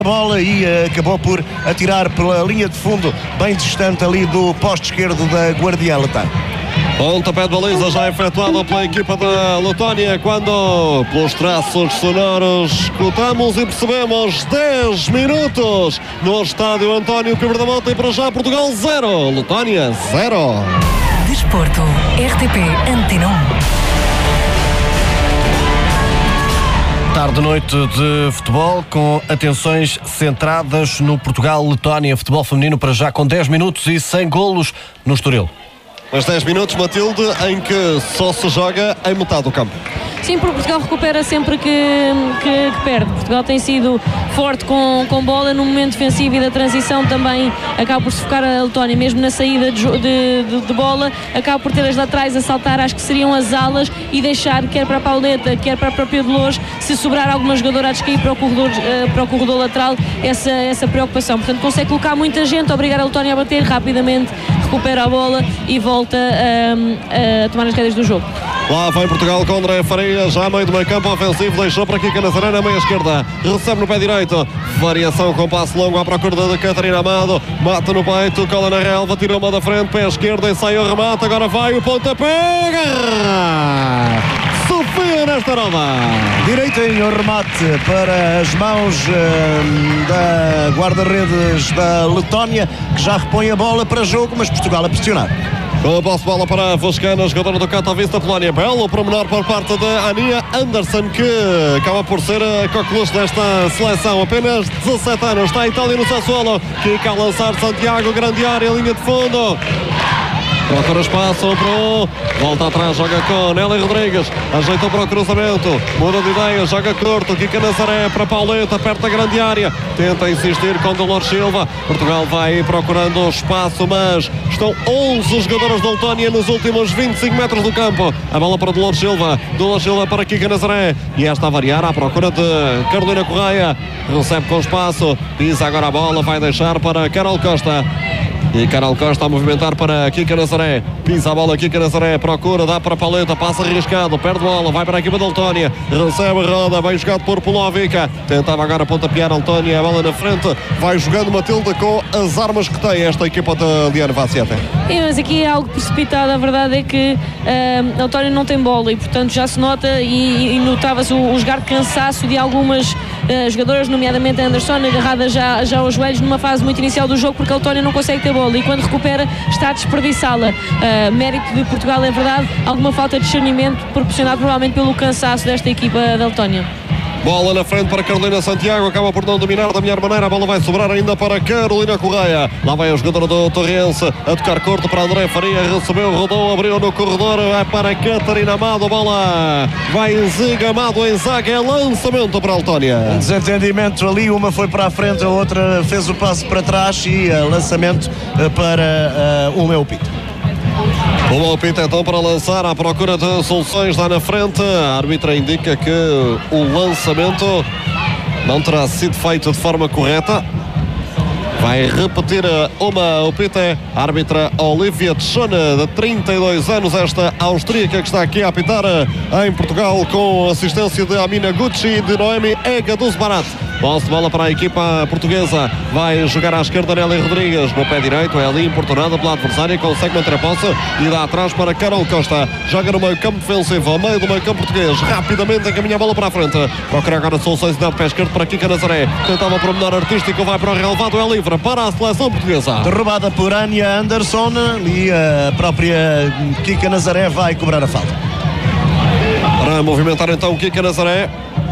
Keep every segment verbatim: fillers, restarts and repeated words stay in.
bola e uh, acabou por atirar pela linha de fundo, bem distante ali do poste esquerdo da Guardiã Letã. Pontapé de baliza já efetuado pela equipa da Letónia, quando pelos traços sonoros escutamos e percebemos dez minutos no estádio António Quebra-da-Mota e para já Portugal zero, Letónia zero. Desporto, R T P Antena um. Tarde-noite de futebol com atenções centradas no Portugal-Letónia, futebol feminino para já com dez minutos e sem golos no Estoril. Mas dez minutos, Matilde, em que só se joga em metade do campo. Sim, porque Portugal recupera sempre que, que, que perde. Portugal tem sido forte com, com bola no momento defensivo e da transição, também acaba por se focar a Letónia, mesmo na saída de, de, de, de bola, acaba por ter as laterais a saltar, acho que seriam as alas, e deixar, quer para a Pauleta, quer para a própria Dolores, se sobrar alguma jogadora a descair para o corredor, uh, para o corredor lateral, essa, essa preocupação. Portanto, consegue colocar muita gente, obrigar a Letónia a bater rapidamente, recupera a bola e volta a, a tomar as rédeas do jogo. Lá vem Portugal com André Faria, já meio do meio campo ofensivo, deixou para Kika Nazaré na meia esquerda, recebe no pé direito, variação com passo longo à procura de Catarina Amado, mata no peito, cola na relva, tira uma da frente, pé esquerda e sai o remate, agora vai o pontapé, Sofia nesta roda. Direito em remate para as mãos uh, da guarda-redes da Letónia, que já repõe a bola para jogo, mas Portugal a pressionar. Com a posse de bola para a Voscana, jogadora do Katowice da Polónia. Belo promenor por parte de Ania Anderson, que acaba por ser a coqueluche desta seleção. Apenas dezassete anos, está a Itália no Sassuolo. Kika a lançar Santiago, grande área, linha de fundo. Procura espaço para o... Volta atrás, joga com Nelly Rodrigues. Ajeitou para o cruzamento. Muda de ideia, joga curto. Kika Nazaré para Pauleta, perto da grande área. Tenta insistir com Dolores Silva. Portugal vai procurando espaço, mas estão onze jogadores da Letónia nos últimos vinte e cinco metros do campo. A bola para Dolores Silva. Dolores Silva para Kika Nazaré. E esta a variar à procura de Carolina Correia. Recebe com espaço. Pisa agora a bola. Vai deixar para Carol Costa. E Carol Costa a movimentar para Kika Nazaré. Pisa a bola, Kika Nazaré. Procura, dá para Pauleta. Passa arriscado. Perde bola. Vai para a equipa da Letónia. Recebe, roda. Bem jogado por Polovica. Tentava agora pontapear a Letónia. A bola na frente. Vai jogando Matilde com as armas que tem esta equipa de Liana Vacieta. É, mas aqui é algo precipitado. A verdade é que uh, a Letónia não tem bola e, portanto, já se nota e, e notava-se o, o jogar de cansaço de algumas uh, jogadoras, nomeadamente a Anderson, agarrada já, já aos joelhos numa fase muito inicial do jogo, porque a Letónia não consegue ter bola. E quando recupera está a desperdiçá-la. Uh, mérito de Portugal, é verdade, alguma falta de discernimento proporcionado provavelmente pelo cansaço desta equipa da Letónia. Bola na frente para Carolina Santiago, acaba por não dominar da melhor maneira, a bola vai sobrar ainda para Carolina Correia. Lá vai o jogador do Torrense a tocar curto para André Faria, recebeu, rodou, abriu no corredor, vai para Catarina Amado, a bola vai em Ziga, Amado em zaga, é lançamento para a Letónia. Um desentendimento ali, uma foi para a frente, a outra fez o passo para trás e uh, lançamento uh, para uh, o meu pito. O Malpito então para lançar à procura de soluções lá na frente. A árbitra indica que o lançamento não terá sido feito de forma correta. Vai repetir uma opita, a árbitra Olivia Tchona, de trinta e dois anos, esta austríaca que está aqui a apitar em Portugal, com assistência de Amina Gucci e de Noemi Ega dos Barat. Posse de bola para a equipa portuguesa. Vai jogar à esquerda Nelly Rodrigues. No pé direito é ali importunada pela adversária. Consegue manter a posse e dá atrás para Carol Costa. Joga no meio campo defensivo, ao meio do meio campo português. Rapidamente encaminha a bola para a frente. Procura agora soluções de pé esquerdo para Kika Nazaré. Tentava para o menor artístico. Vai para o relevado. É livre para a seleção portuguesa. Derrubada por Ania Anderson e a própria Kika Nazaré vai cobrar a falta. Para movimentar então Kika Nazaré.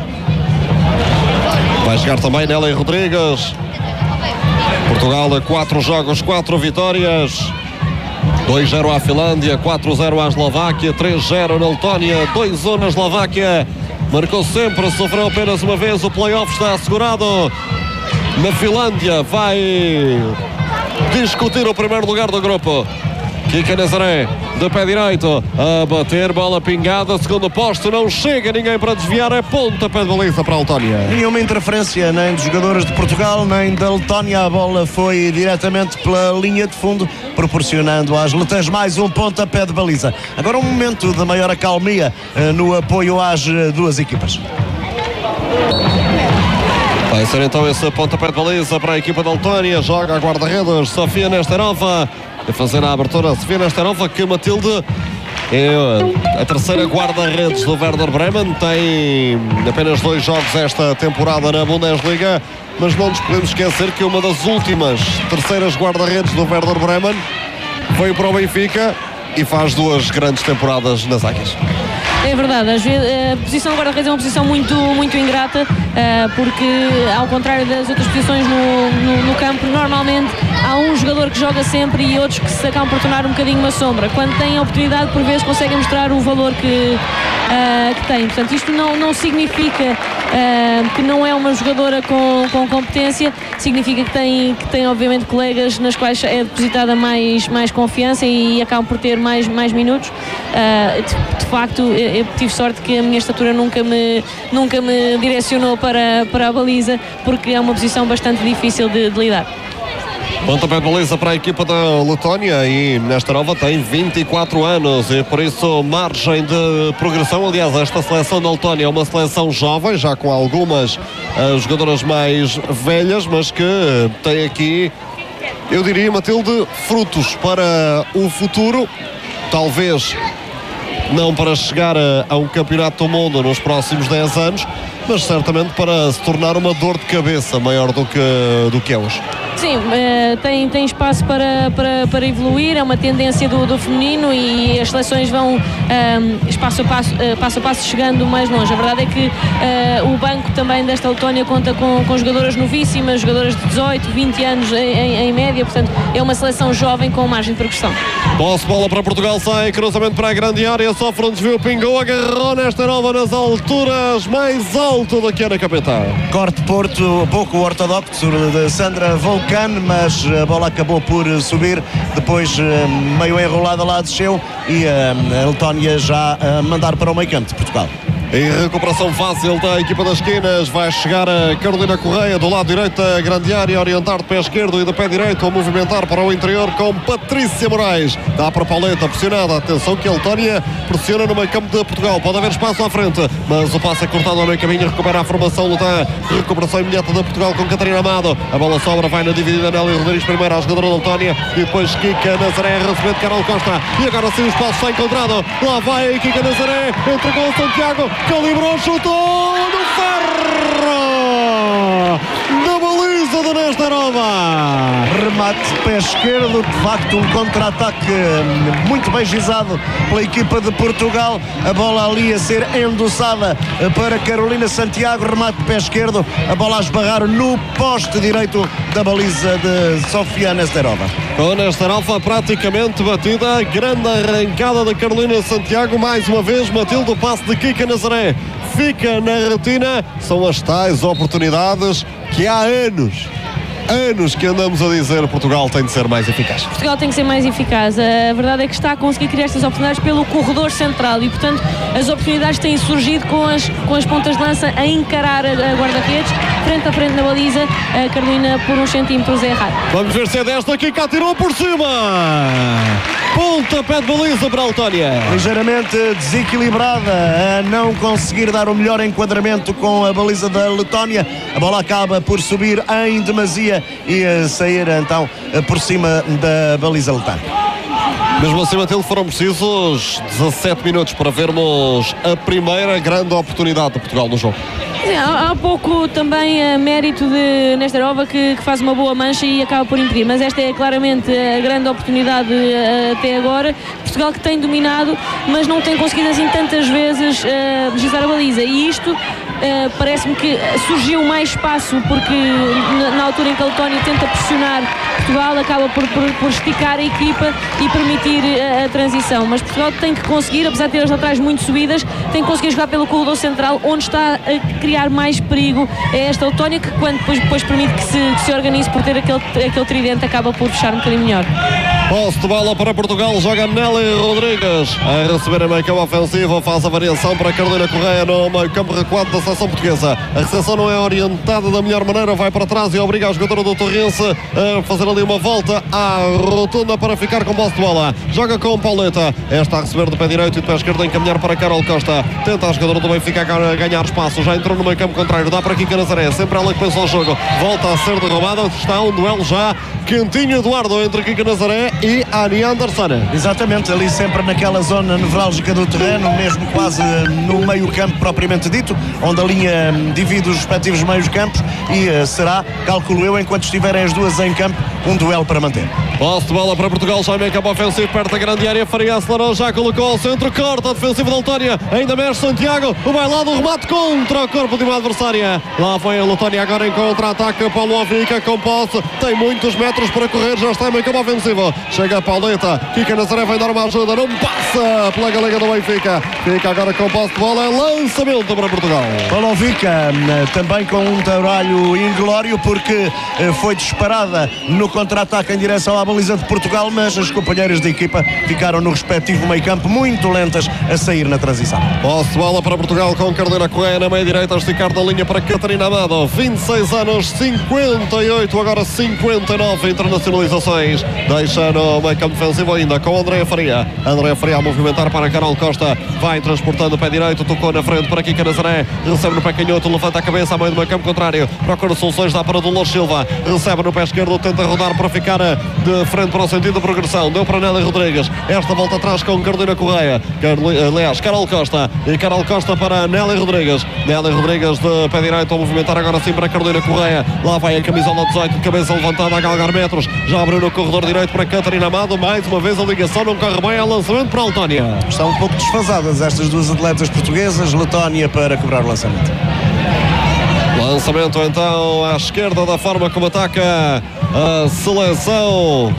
Vai chegar também Nelly Rodrigues. Portugal a quatro jogos, quatro vitórias. dois zero à Finlândia, quatro zero à Eslováquia, três zero na Letónia, dois um na Eslováquia. Marcou sempre, sofreu apenas uma vez. O play-off está assegurado. Na Finlândia vai discutir o primeiro lugar do grupo. Kika Nazaré, de pé direito, a bater, bola pingada, segundo posto, não chega ninguém para desviar, é ponta, pé de baliza para a Letónia. Nenhuma interferência nem dos jogadores de Portugal, nem da Letónia, a bola foi diretamente pela linha de fundo, proporcionando às letãs mais um pontapé de baliza. Agora um momento de maior acalmia uh, no apoio às uh, duas equipas. Vai ser então esse pontapé de baliza para a equipa da Letónia. Joga a guarda-redes Sofia Nesterova. A fazer a abertura Sofia Nesterova, que Matilde é a terceira guarda-redes do Werder Bremen. Tem apenas dois jogos esta temporada na Bundesliga, mas não nos podemos esquecer que uma das últimas terceiras guarda-redes do Werder Bremen foi para o Benfica e faz duas grandes temporadas nas Águias. É verdade, às vezes, a posição de guarda-redes é uma posição muito, muito ingrata, porque ao contrário das outras posições no, no, no campo, normalmente há um jogador que joga sempre e outros que se acabam por tornar um bocadinho uma sombra. Quando têm a oportunidade, por vezes conseguem mostrar o valor que, uh, que têm. Portanto, isto não, não significa uh, que não é uma jogadora com, com competência, significa que tem, que tem obviamente colegas nas quais é depositada mais, mais confiança e acabam por ter mais, mais minutos. Uh, de, de facto, eu tive sorte que a minha estatura nunca me, nunca me direcionou para, para a baliza, porque é uma posição bastante difícil de, de lidar. Pontapé de baliza para a equipa da Letónia e Nesterova tem vinte e quatro anos e por isso margem de progressão. Aliás, esta seleção da Letónia é uma seleção jovem, já com algumas uh, jogadoras mais velhas, mas que tem aqui, eu diria, Matilde, frutos para o futuro. Talvez não para chegar a, a um campeonato do mundo nos próximos dez anos, mas certamente para se tornar uma dor de cabeça maior do que, do que é hoje. Sim, uh, tem, tem espaço para, para, para evoluir, é uma tendência do, do feminino e as seleções vão um, espaço, a passo, uh, passo a passo chegando mais longe. A verdade é que uh, o banco também desta Letónia conta com, com jogadoras novíssimas, jogadoras de dezoito, vinte anos em, em média, portanto é uma seleção jovem com margem de progressão. Posse bola para Portugal, sai, cruzamento para a grande área, sofre um desvio, pingou, agarrou Nesterova nas alturas mais alto da que era capitã. Corte Porto, pouco ortodoxo de Sandra Volcan, mas a bola acabou por subir, depois meio enrolada lá desceu e a Letónia já a mandar para o meio campo de Portugal. Em recuperação fácil da equipa das esquinas, vai chegar a Carolina Correia do lado direito da grande área, orientar de pé esquerdo e de pé direito a movimentar para o interior com Patrícia Moraes. Dá para a Pauleta, pressionada. Atenção que a Letónia pressiona no meio campo de Portugal. Pode haver espaço à frente, mas o passe é cortado ao meio caminho. Recupera a formação Lutan. Recuperação imediata de Portugal com Catarina Amado. A bola sobra, vai na dividida Nélia Rodrigues primeiro à jogadora da Letónia e depois Kika Nazaré, recebendo Carol Costa. E agora sim o espaço está encontrado. Lá vai Kika Nazaré, entregou Santiago. Calibrou, chutou no ferro da baliza da Nesterova. Remate de pé esquerdo, de facto um contra-ataque muito bem gizado pela equipa de Portugal. A bola ali a ser endossada para Carolina Santiago, remate de pé esquerdo, a bola a esbarrar no poste direito da baliza de Sofia Nesterova. Com a Nesterova praticamente batida, grande arrancada da Carolina Santiago, mais uma vez Matilde, o passe de Kika Nazaré fica na retina. São as tais oportunidades que há anos anos que andamos a dizer Portugal tem de ser mais eficaz. Portugal tem que ser mais eficaz. A verdade é que está a conseguir criar estas oportunidades pelo corredor central e, portanto, as oportunidades têm surgido com as, com as pontas de lança a encarar a, a guarda-redes, frente a frente na baliza. A Carolina por uns centímetros é errado. Vamos ver se é desta que cá tirou por cima. Pontapé de baliza para a Letónia. Ligeiramente desequilibrada, a não conseguir dar o melhor enquadramento com a baliza da Letónia. A bola acaba por subir em demasia e sair então por cima da baliza letana. Mesmo assim, Matilde, foram precisos dezassete minutos para vermos a primeira grande oportunidade de Portugal no jogo. Sim, há, há pouco também a mérito de Nesterova que, que faz uma boa mancha e acaba por impedir, mas esta é claramente a grande oportunidade uh, até agora. Portugal que tem dominado, mas não tem conseguido assim tantas vezes uh, deslizar a baliza, e isto uh, parece-me que surgiu mais espaço porque na, na altura em que a Letónia tenta pressionar Portugal, acaba por, por, por esticar a equipa e permitir a, a transição, mas Portugal tem que conseguir, apesar de ter as laterais muito subidas, tem que conseguir jogar pelo corredor central, onde está a criar mais perigo é esta Letónia, que quando depois, depois permite que se, que se organize por ter aquele, aquele tridente, acaba por fechar um bocadinho melhor. Posse de bola para Portugal, joga Nelly Rodrigues a receber a meio campo ofensivo, faz a variação para Carolina Correia no meio campo recuado da seleção portuguesa. A recepção não é orientada da melhor maneira, vai para trás e obriga a jogadora do Torrense a fazer ali uma volta à rotunda para ficar com posse de bola. Joga com Pauleta, esta a receber de pé direito e de pé esquerdo a encaminhar para Carol Costa. Tenta a jogadora do Benfica ganhar espaço, já entrou no meio campo contrário, dá para Kika Nazaré, sempre ela que pensou o jogo, volta a ser derrubada, está um duelo já quentinho, Eduardo, entre Kika Nazaré e Ani Anderson. Exatamente, ali sempre naquela zona nevrálgica do terreno, mesmo quase no meio campo propriamente dito, onde a linha divide os respectivos meios campos e uh, será, calculo eu, enquanto estiverem as duas em campo, um duelo para manter. Posse de bola para Portugal, já em campo ofensivo, perto da grande área, Faria acelerou, já colocou ao centro, corta, defensivo da Letónia, ainda mexe Santiago, o bailado, o remate contra o corpo de uma adversária. Lá foi a Letónia agora em contra-ataque, Paulo Ovica com posse, tem muitos metros para correr, já está em campo ofensivo, chega a Pauleta, Kika Nazaré vai dar uma ajuda, não passa pela galega do Benfica, fica agora com posse de bola, lançamento para Portugal. Paulo Ovica também com um trabalho inglório, porque foi disparada no contra-ataque em direção à baliza de Portugal, mas as companheiras de equipa ficaram no respectivo meio campo muito lentas a sair na transição. Posse de bola para Portugal com Carolina Correia na meia direita, a esticar da linha para Catarina Amado, vinte e seis anos, cinquenta e oito, agora cinquenta e nove internacionalizações, deixa no meio campo defensivo ainda com Andréa Faria, Andréa Faria a movimentar para Carol Costa, vai transportando o pé direito, tocou na frente para Kika Nazaré, recebe no pé canhoto, levanta a cabeça a meio do meio campo contrário, procura soluções, dá para Dolores Silva, recebe no pé esquerdo, tenta rodar para ficar de frente para o sentido de progressão, deu para Nelly Rodrigues, esta volta atrás com Carolina Correia, aliás, Carol Costa, e Carol Costa para Nelly Rodrigues, Nelly Rodrigues de pé direito a movimentar agora sim para Carolina Correia, lá vai a camisola dezoito, de cabeça levantada a galgar metros, já abriu no corredor direito para Catarina Amado, mais uma vez a ligação não corre bem, é lançamento para a Letónia. Estão um pouco desfasadas estas duas atletas portuguesas, Letónia para cobrar o lançamento. Lançamento então à esquerda, da forma como ataca a seleção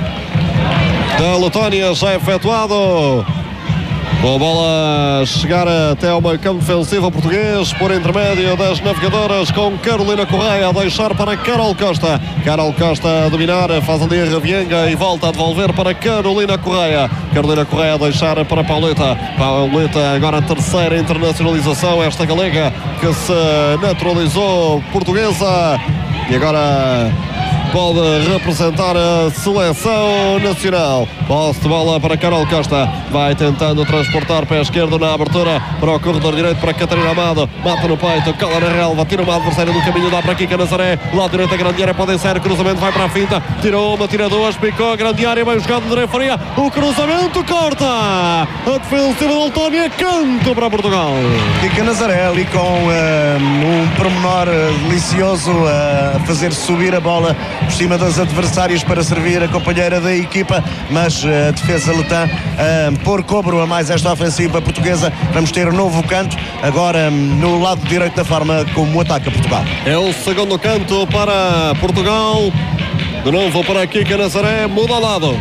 da Letónia, já efetuado. Com a bola chegar até ao meio campo defensivo português, por intermédio das navegadoras, com Carolina Correia a deixar para Carol Costa. Carol Costa a dominar, faz ali a revienga e volta a devolver para Carolina Correia. Carolina Correia a deixar para Pauleta. Pauleta agora a terceira internacionalização, esta galega que se naturalizou portuguesa e agora pode representar a seleção nacional. Posse de bola para Carol Costa, vai tentando transportar pé esquerdo na abertura para o corredor direito para Catarina Amado, mata no peito, cola na relva, tira uma adversária do caminho, dá para Kika Nazaré, lado direito a grande área, pode ser cruzamento, vai para a finta, tirou uma, tira duas, picou a grande área, bem jogado André Faria, o cruzamento corta, a defensiva da Letónia, canto para Portugal. Kika Nazaré ali com uh, um pormenor uh, delicioso uh, a fazer subir a bola por cima das adversárias para servir a companheira da equipa, mas a defesa letã a pôr cobro a mais esta ofensiva portuguesa. Vamos ter um novo canto agora no lado direito da forma como ataca Portugal. É o segundo canto para Portugal, de novo para Kika Nazaré, muda ao lado,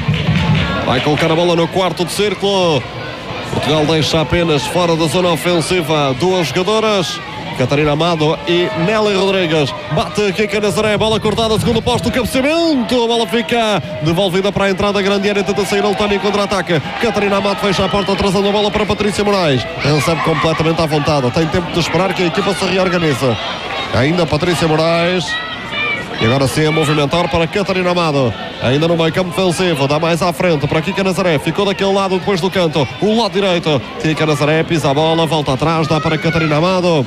vai colocar a bola no quarto de círculo. Portugal deixa apenas fora da zona ofensiva duas jogadoras, Catarina Amado e Nelly Rodrigues. Bate Kika Nazaré, bola cortada, segundo posto, cabeceamento, a bola fica devolvida para a entrada, grande área, tenta sair a Letónia em contra-ataque. Catarina Amado fecha a porta, trazendo a bola para Patrícia Moraes, recebe completamente à vontade, tem tempo de esperar que a equipa se reorganiza. Ainda Patrícia Moraes, e agora sim a movimentar para Catarina Amado, ainda no meio campo defensivo, dá mais à frente para Kika Nazaré, ficou daquele lado depois do canto, o lado direito, Kika Nazaré pisa a bola, volta atrás, dá para Catarina Amado.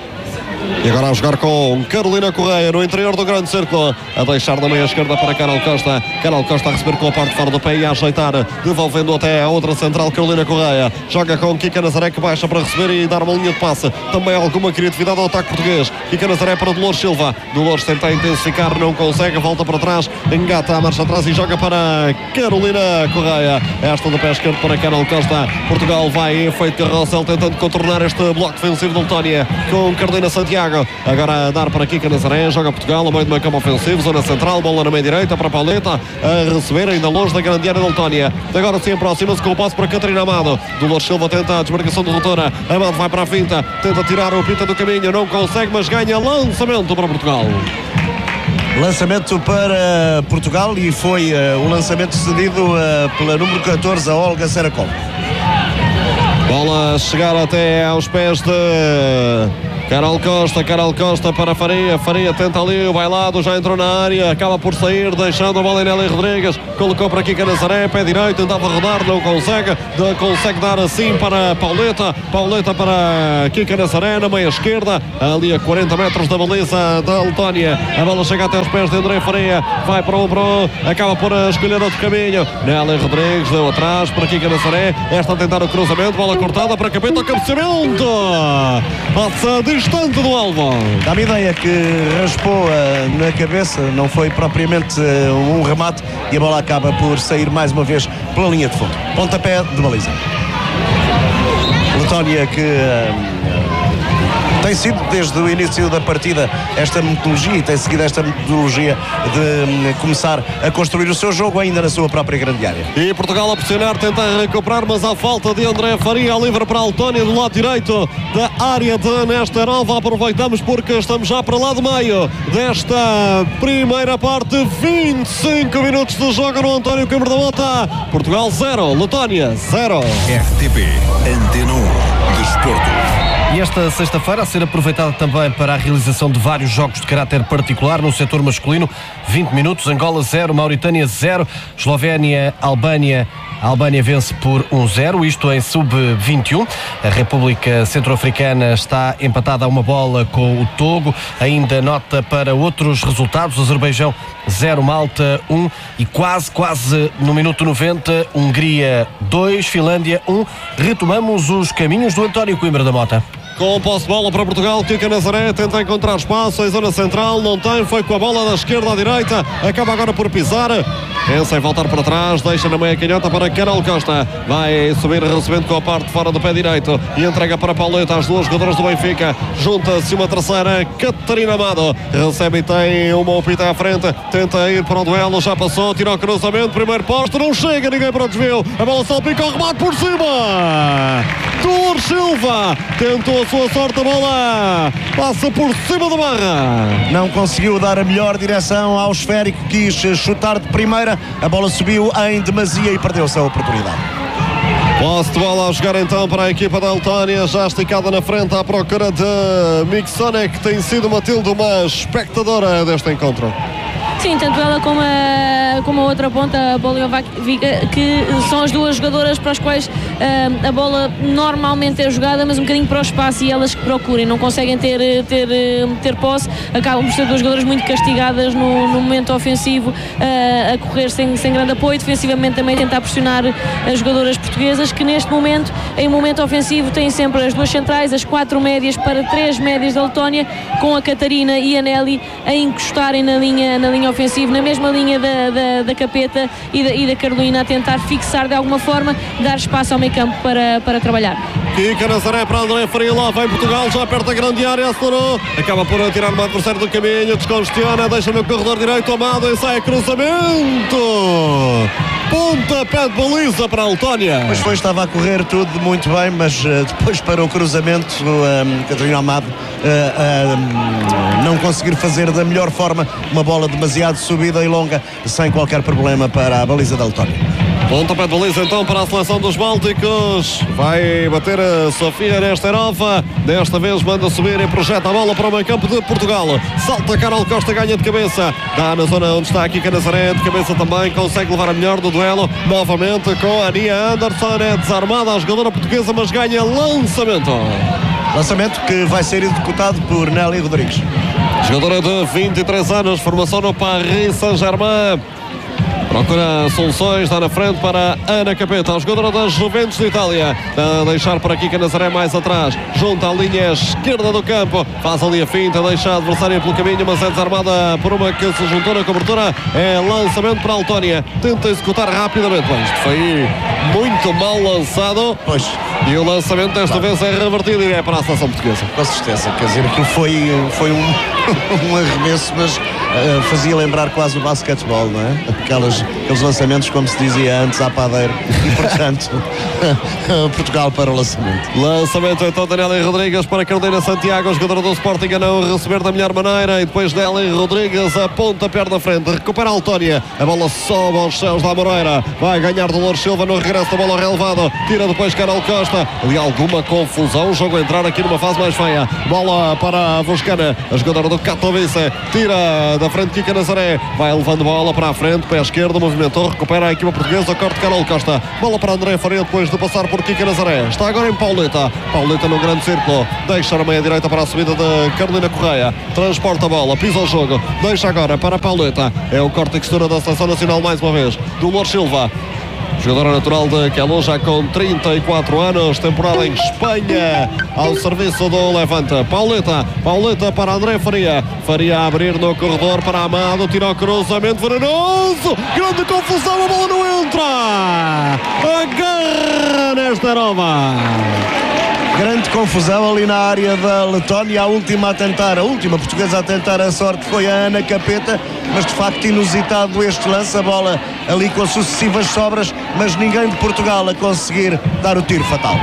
E agora a jogar com Carolina Correia no interior do grande círculo, a deixar da meia esquerda para Carol Costa. Carol Costa a receber com a parte fora do pé e a ajeitar, devolvendo até a outra central, Carolina Correia. Joga com Kika Nazaré, que baixa para receber e dar uma linha de passe. Também alguma criatividade ao ataque português. Kika Nazaré para Dolores Silva. Dolores tenta intensificar, não consegue, volta para trás, engata a marcha atrás e joga para Carolina Correia. Esta do pé esquerdo para Carol Costa. Portugal vai em efeito carrossel, tentando contornar este bloco defensivo de Letónia, com Carolina Santiago. Agora a dar para Kika Nazaré, joga Portugal, a meio do meio campo ofensivo, zona central, bola na meia direita para Pauleta, a receber ainda longe da grande área da Letónia. Agora sim aproxima-se com o passo para Catarina Amado. Dolores Silva tenta a desmarcação de Rotora, Amado vai para a finta, tenta tirar o Pita do caminho, não consegue, mas ganha lançamento para Portugal. Lançamento para Portugal e foi uh, o lançamento cedido uh, pela número catorze, a Olga Serakov. Bola a chegar até aos pés de Carol Costa, Carol Costa para Faria, Faria tenta ali o bailado, já entrou na área, acaba por sair, deixando a bola em Nelly Rodrigues, colocou para Kika Nazaré, pé direito, tentava rodar, não consegue, consegue dar assim para Pauleta, Pauleta para Kika Nazaré, na meia esquerda, ali a quarenta metros da baliza da Letónia, a bola chega até aos pés de André Faria, vai para o Bro, acaba por escolher outro caminho, Nelly Rodrigues deu atrás para Kika Nazaré, esta a tentar o cruzamento, bola cortada para Capeta, o cabeceamento, passa distante do alvo. Dá-me ideia que raspou uh, na cabeça, não foi propriamente uh, um remate e a bola acaba por sair mais uma vez pela linha de fundo. Pontapé de baliza. Letónia que uh, tem sido desde o início da partida esta metodologia e tem seguido esta metodologia de um, começar a construir o seu jogo ainda na sua própria grande área. E Portugal a pressionar, tentar recuperar, mas à falta de André Faria, livre para a Letónia do lado direito da área de Nesterova. Aproveitamos porque estamos já para lá de meio desta primeira parte. vinte e cinco minutos de jogo no António Coimbra da Mota. Portugal zero, Letónia zero. R T P Antena um Desporto. E esta sexta-feira a ser aproveitada também para a realização de vários jogos de caráter particular no setor masculino. vinte minutos, Angola zero, Mauritânia zero, Eslovénia, Albânia. A Albânia vence por um zero, isto em sub vinte e um. A República Centro-Africana está empatada a uma bola com o Togo. Ainda nota para outros resultados. Azerbaijão zero, Malta um e quase, quase no minuto noventa, Hungria dois, Finlândia um. Retomamos os caminhos do António Coimbra da Mota. Com posse de bola para Portugal, Kika Nazaré tenta encontrar espaço em zona central, não tem, foi com a bola da esquerda à direita, acaba agora por pisar, pensa em voltar para trás, deixa na meia canhota para Carol Costa, vai subir recebendo com a parte fora do pé direito e entrega para Pauleta, as duas jogadoras do Benfica, junta-se uma terceira, Catarina Amado, recebe e tem uma opita à frente, tenta ir para o duelo, já passou, tira o cruzamento, primeiro posto, não chega ninguém para o desvio, a bola salpica, o remate por cima, Tor Silva, tentou a sua sorte, a bola passa por cima da barra. Não conseguiu dar a melhor direção ao esférico, quis chutar de primeira, a bola subiu em demasia e perdeu-se a oportunidade. Posse de bola a jogar então para a equipa da Letónia, já esticada na frente à procura de Miksonek, que tem sido, Matilde, uma espectadora deste encontro. Sim, tanto ela como a, como a outra ponta, a Boliovac, que são as duas jogadoras para as quais uh, a bola normalmente é jogada, mas um bocadinho para o espaço, e elas que procurem, não conseguem ter, ter, ter posse, acabam por ser duas jogadoras muito castigadas no, no momento ofensivo, uh, a correr sem, sem grande apoio, defensivamente também tentar pressionar as jogadoras portuguesas, que neste momento, em momento ofensivo, têm sempre as duas centrais, as quatro médias para três médias da Letónia, com a Catarina e a Nelly a encostarem na linha, na linha ofensiva, na mesma linha da, da, da Capeta e da, e da Carolina, a tentar fixar de alguma forma, dar espaço ao meio campo para, para trabalhar. Kika Nazaré para André Faria, lá vem Portugal, já perto da grande área, acelerou, acaba por tirar o adversário do caminho, descongestiona, deixa no corredor direito, Amado, e sai cruzamento, pontapé de baliza para a Letónia. Mas foi, estava a correr tudo muito bem, mas uh, depois para o cruzamento, um, Catarina Amado uh, um, não conseguir fazer da melhor forma uma bola demasiado subida e longa, sem qualquer problema para a baliza da Letónia. Pontapé de baliza então para a seleção dos Bálticos, vai bater a Sofia Nesterova, desta vez manda subir e projeta a bola para o meio campo de Portugal, salta Carol Costa, ganha de cabeça, está na zona onde está aqui Kika Nazaré, de cabeça também, consegue levar a melhor do duelo, novamente com a Ania Anderson, é desarmada a jogadora portuguesa, mas ganha lançamento. Lançamento que vai ser executado por Nelly Rodrigues. Jogadora de vinte e três anos, formação no Paris Saint-Germain. Procura soluções, dá na frente para Ana Capeta, a jogadora da Juventus de Itália, a deixar para Kika Nazaré mais atrás, junta a linha esquerda do campo, faz ali a finta, deixa a adversária pelo caminho, mas é desarmada por uma que se juntou na cobertura, é lançamento para a Letónia, tenta executar rapidamente, mas isto foi muito mal lançado. Pois, E o lançamento desta claro. vez é revertido e é para a seleção portuguesa. Com certeza, quer dizer, aquilo foi, foi um, um arremesso, mas uh, fazia lembrar quase o basquetebol, não é? Aquelas, aqueles lançamentos, como se dizia antes, à padeira. E, portanto, Portugal para o lançamento. Lançamento então de Nelly Rodrigues para Carolina Santiago, o jogador do Sporting a não receber da melhor maneira. E depois Nelly Rodrigues aponta a perna frente, recupera a Altónia. A bola sobe aos céus da Moreira. Vai ganhar Dolores Silva no regresso da bola relevado. Tira depois Carol Costa. Ali alguma confusão, o jogo a entrar aqui numa fase mais feia. Bola para a Voscana, a jogadora do Katowice, tira da frente Kika Nazaré, vai levando bola para a frente, pé esquerdo, movimentou, recupera a equipa portuguesa, corte Carol Costa, bola para André Faria depois de passar por Kika Nazaré, está agora em Pauleta, Pauleta no grande círculo, deixa na meia direita para a subida de Carolina Correia, transporta a bola, pisa o jogo, deixa agora para Pauleta, é o corte e costura da Seleção Nacional mais uma vez, Dolores Silva. Jogadora natural de Queluz, já com trinta e quatro anos, temporada em Espanha, ao serviço do Levante. Pauleta, Pauleta para André Faria. Faria a abrir no corredor para Amado, tira o cruzamento venenoso. Grande confusão, a bola não entra. Agarra nesta Roma. Grande confusão ali na área da Letónia. A última a tentar, a última portuguesa a tentar a sorte foi a Ana Capeta, mas de facto inusitado este lance, a bola ali com sucessivas sobras, mas ninguém de Portugal a conseguir dar o tiro fatal.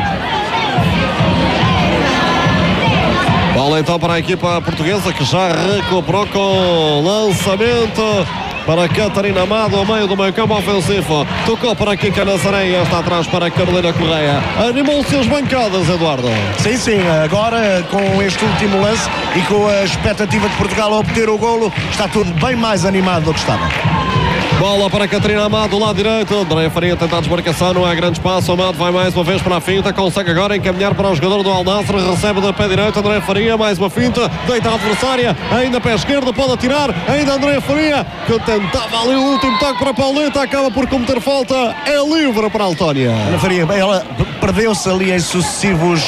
Bola então para a equipa portuguesa que já recuperou com lançamento para Catarina Amado, ao meio do meio campo ofensivo. Tocou para Kika Nazaré e está atrás para Carolina Correia. Animou-se as bancadas, Eduardo. Sim, sim, agora com este último lance e com a expectativa de Portugal a obter o golo, está tudo bem mais animado do que estava. Bola para Catarina Amado, do lado direito. André Faria tenta a desmarcação, não há grande espaço. Amado vai mais uma vez para a finta, consegue agora encaminhar para o jogador do Al Nassr, recebe de pé direito. André Faria, mais uma finta, deita a adversária, ainda pé esquerdo, pode atirar. Ainda André Faria, que tentava ali o último toque para Pauleta, acaba por cometer falta, é livre para a Altónia. Ana Faria, ela perdeu-se ali em sucessivos,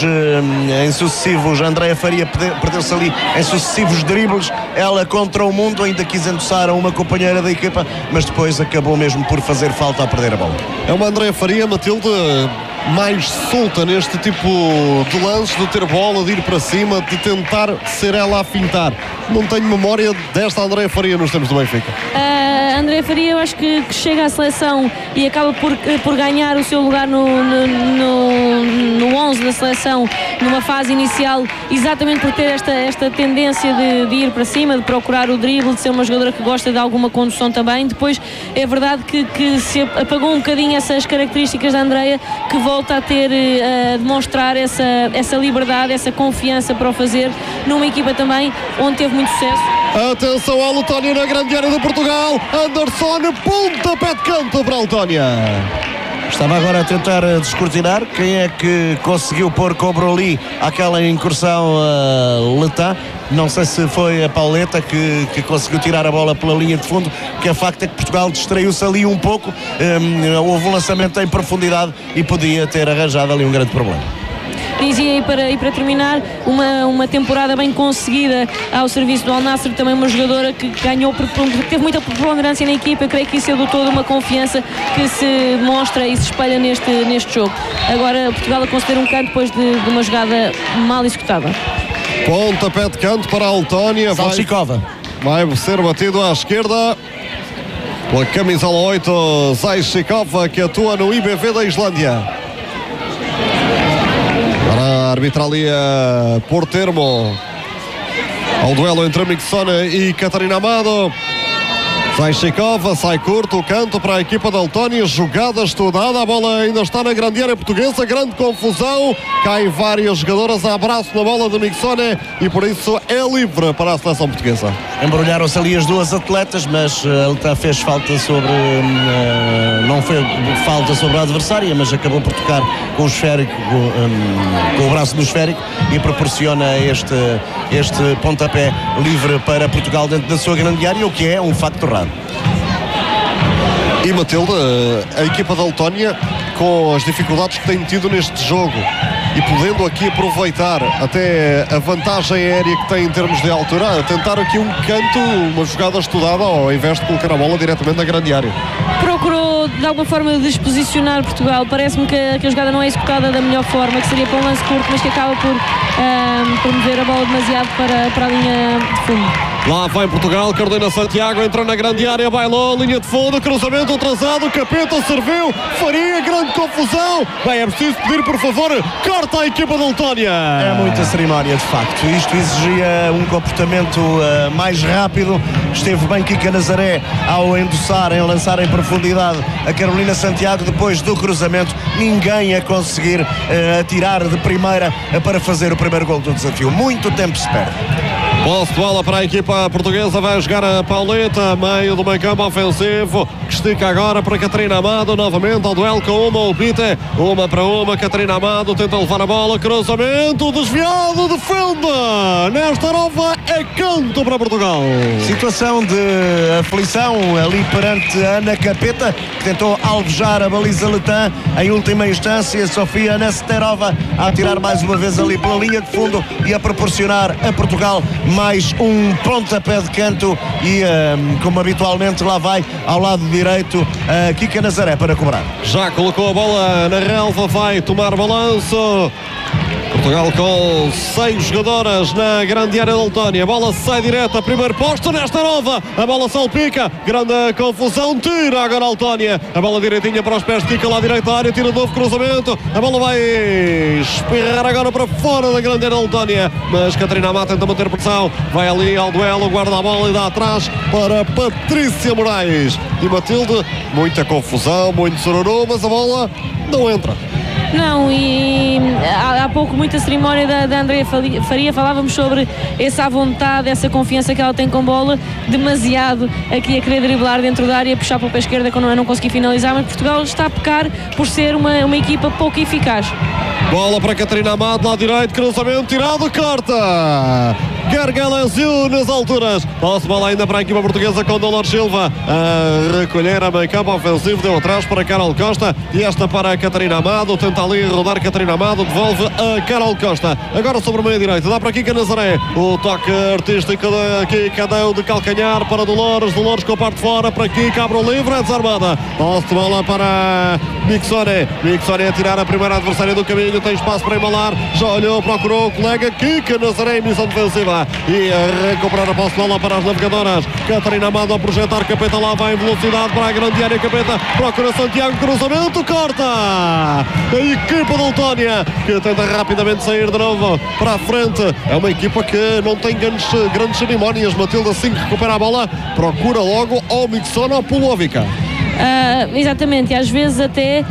em sucessivos, André Faria perdeu-se ali em sucessivos dribles. Ela contra o mundo, ainda quis endossar a uma companheira da equipa, mas depois acabou mesmo por fazer falta a perder a bola. É uma André Faria, Matilde, mais solta neste tipo de lances, de ter bola, de ir para cima, de tentar ser ela a fintar. Não tenho memória desta André Faria nos tempos do Benfica. Uh, André Faria, eu acho que, que chega à seleção e acaba por, por ganhar o seu lugar no, no, no, no onze da seleção, numa fase inicial, exatamente por ter esta, esta tendência de, de ir para cima, de procurar o drible, de ser uma jogadora que gosta de alguma condução também. Depois é verdade que, que se apagou um bocadinho essas características da Andreia, que volta a ter, a demonstrar essa, essa liberdade, essa confiança para o fazer numa equipa também onde teve muito sucesso. Atenção à Letónia na grande área de Portugal. Anderson, pontapé de canto para a Letónia. Estava agora a tentar descortinar quem é que conseguiu pôr Cobroli aquela incursão uh, letã. Não sei se foi a Pauleta que, que conseguiu tirar a bola pela linha de fundo, que a facto é que Portugal distraiu-se ali um pouco. Um, houve um lançamento em profundidade e podia ter arranjado ali um grande problema. Dizia, e para, e para terminar, uma, uma temporada bem conseguida ao serviço do Al Nassr, também uma jogadora que ganhou, teve muita preponderância na equipa. Eu creio que isso é do todo uma confiança que se demonstra e se espelha neste, neste jogo. Agora Portugal a conceder um canto depois de, de uma jogada mal executada. Pontapé de canto para a Letónia. Salchikova. Vai, vai ser batido à esquerda pela camisola oito, Zajcikova, que atua no I B V da Islândia. Para arbitrar ali a por termo ao duelo entre Mixona e Catarina Amado. Zajcikova sai curto, o canto para a equipa da Letónia, jogada estudada, a bola ainda está na grande área portuguesa, grande confusão, caem várias jogadoras, abraço na bola de Mixone e por isso é livre para a seleção portuguesa. Embrulharam-se ali as duas atletas, mas a Letã fez falta sobre, uh, não foi falta sobre a adversária, mas acabou por tocar com o esférico, um, com o braço do esférico e proporciona este, este pontapé livre para Portugal dentro da sua grande área, o que é um facto raro. E Matilde, a equipa da Letónia, com as dificuldades que tem tido neste jogo e podendo aqui aproveitar até a vantagem aérea que tem em termos de altura, tentar aqui um canto, uma jogada estudada ao invés de colocar a bola diretamente na grande área. Procurou tentou de alguma forma desposicionar Portugal. Parece-me que, que a jogada não é executada da melhor forma, que seria para um lance curto, mas que acaba por, um, por mover a bola demasiado para, para a linha de fundo. Lá vai Portugal, Carolina Santiago entrou na grande área, bailou, linha de fundo, cruzamento atrasado, Capeta serviu, Faria, grande confusão. Bem, é preciso pedir, por favor, corta a equipa da Letónia. É muita cerimónia, de facto. Isto exigia um comportamento uh, mais rápido. Esteve bem Kika Nazaré ao endossar, em lançar em profundidade a Carolina Santiago. Depois do cruzamento, ninguém a conseguir uh, atirar de primeira uh, para fazer o primeiro gol do desafio. Muito tempo se perde. Posse de bola para a equipa portuguesa, vai jogar a Pauleta, meio do meio campo ofensivo, que estica agora para Catarina Amado, novamente ao duelo com uma Opite, uma para uma, Catarina Amado tenta levar a bola, cruzamento, desviado, defenda, nesta nova é canto para Portugal. Situação de aflição ali perante a Ana Capeta, que tentou alvejar a baliza letã, em última instância, Sofia Nesterova a tirar mais uma vez ali pela linha de fundo e a proporcionar a Portugal mais um pontapé de canto e um, como habitualmente lá vai ao lado direito a Kika Nazaré para cobrar. Já colocou a bola na relva, vai tomar balanço. Portugal com seis jogadoras na grande área da Letónia. A bola sai direta, primeiro posto nesta nova. A bola salpica, grande confusão, tira agora a Letónia. A bola direitinha para os pés de Kika lá direita da área, tira de novo cruzamento. A bola vai espirrar agora para fora da grande área da Letónia. Mas Catarina Amado tenta manter pressão. Vai ali ao duelo, guarda a bola e dá atrás para Patrícia Moraes. E Matilde, muita confusão, muito sururu, mas a bola não entra. Não, e há, há pouco muita cerimónia da, da Andrea Faria, falávamos sobre essa vontade, essa confiança que ela tem com bola, demasiado aqui a querer driblar dentro da área, puxar para o pé esquerda quando não, não conseguir finalizar, mas Portugal está a pecar por ser uma, uma equipa pouco eficaz. Bola para Catarina Amado, lá direito, cruzamento, tirado, corta! Gargalesiu nas alturas. Posse bola ainda para a equipa portuguesa com Dolores Silva a recolher a meio campo ofensivo, deu atrás para Carol Costa e esta para a Catarina Amado, tenta ali rodar Catarina Amado, devolve a Carol Costa, agora sobre o meio direito, dá para Kika Nazaré, o toque artístico da Kika deu de calcanhar para Dolores, Dolores com a parte de fora para Kika, abre o livre, é desarmada. Posse bola para Mixone, Mixone a tirar a primeira adversária do caminho, tem espaço para embalar, já olhou, procurou o colega Kika Nazaré em missão defensiva e a recuperar a posse de bola para as navegadoras. Catarina Amado a projetar, Capeta lá vai em velocidade para a grande área, Capeta procura Santiago, cruzamento, corta a equipa da Letónia que tenta rapidamente sair de novo para a frente. É uma equipa que não tem grandes, grandes cerimónias. Matilde, assim que recupera a bola, procura logo ao Mixona ou Pulovica. Uh, exatamente, e às vezes até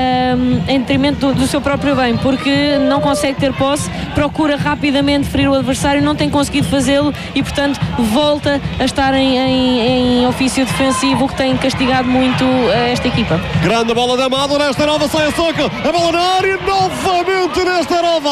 uh, em detrimento do, do seu próprio bem, porque não consegue ter posse, procura rapidamente ferir o adversário, não tem conseguido fazê-lo e portanto volta a estar em, em, em ofício defensivo, que tem castigado muito esta equipa. Grande bola de Amado, nesta nova sai a soco, a bola na área, novamente nesta nova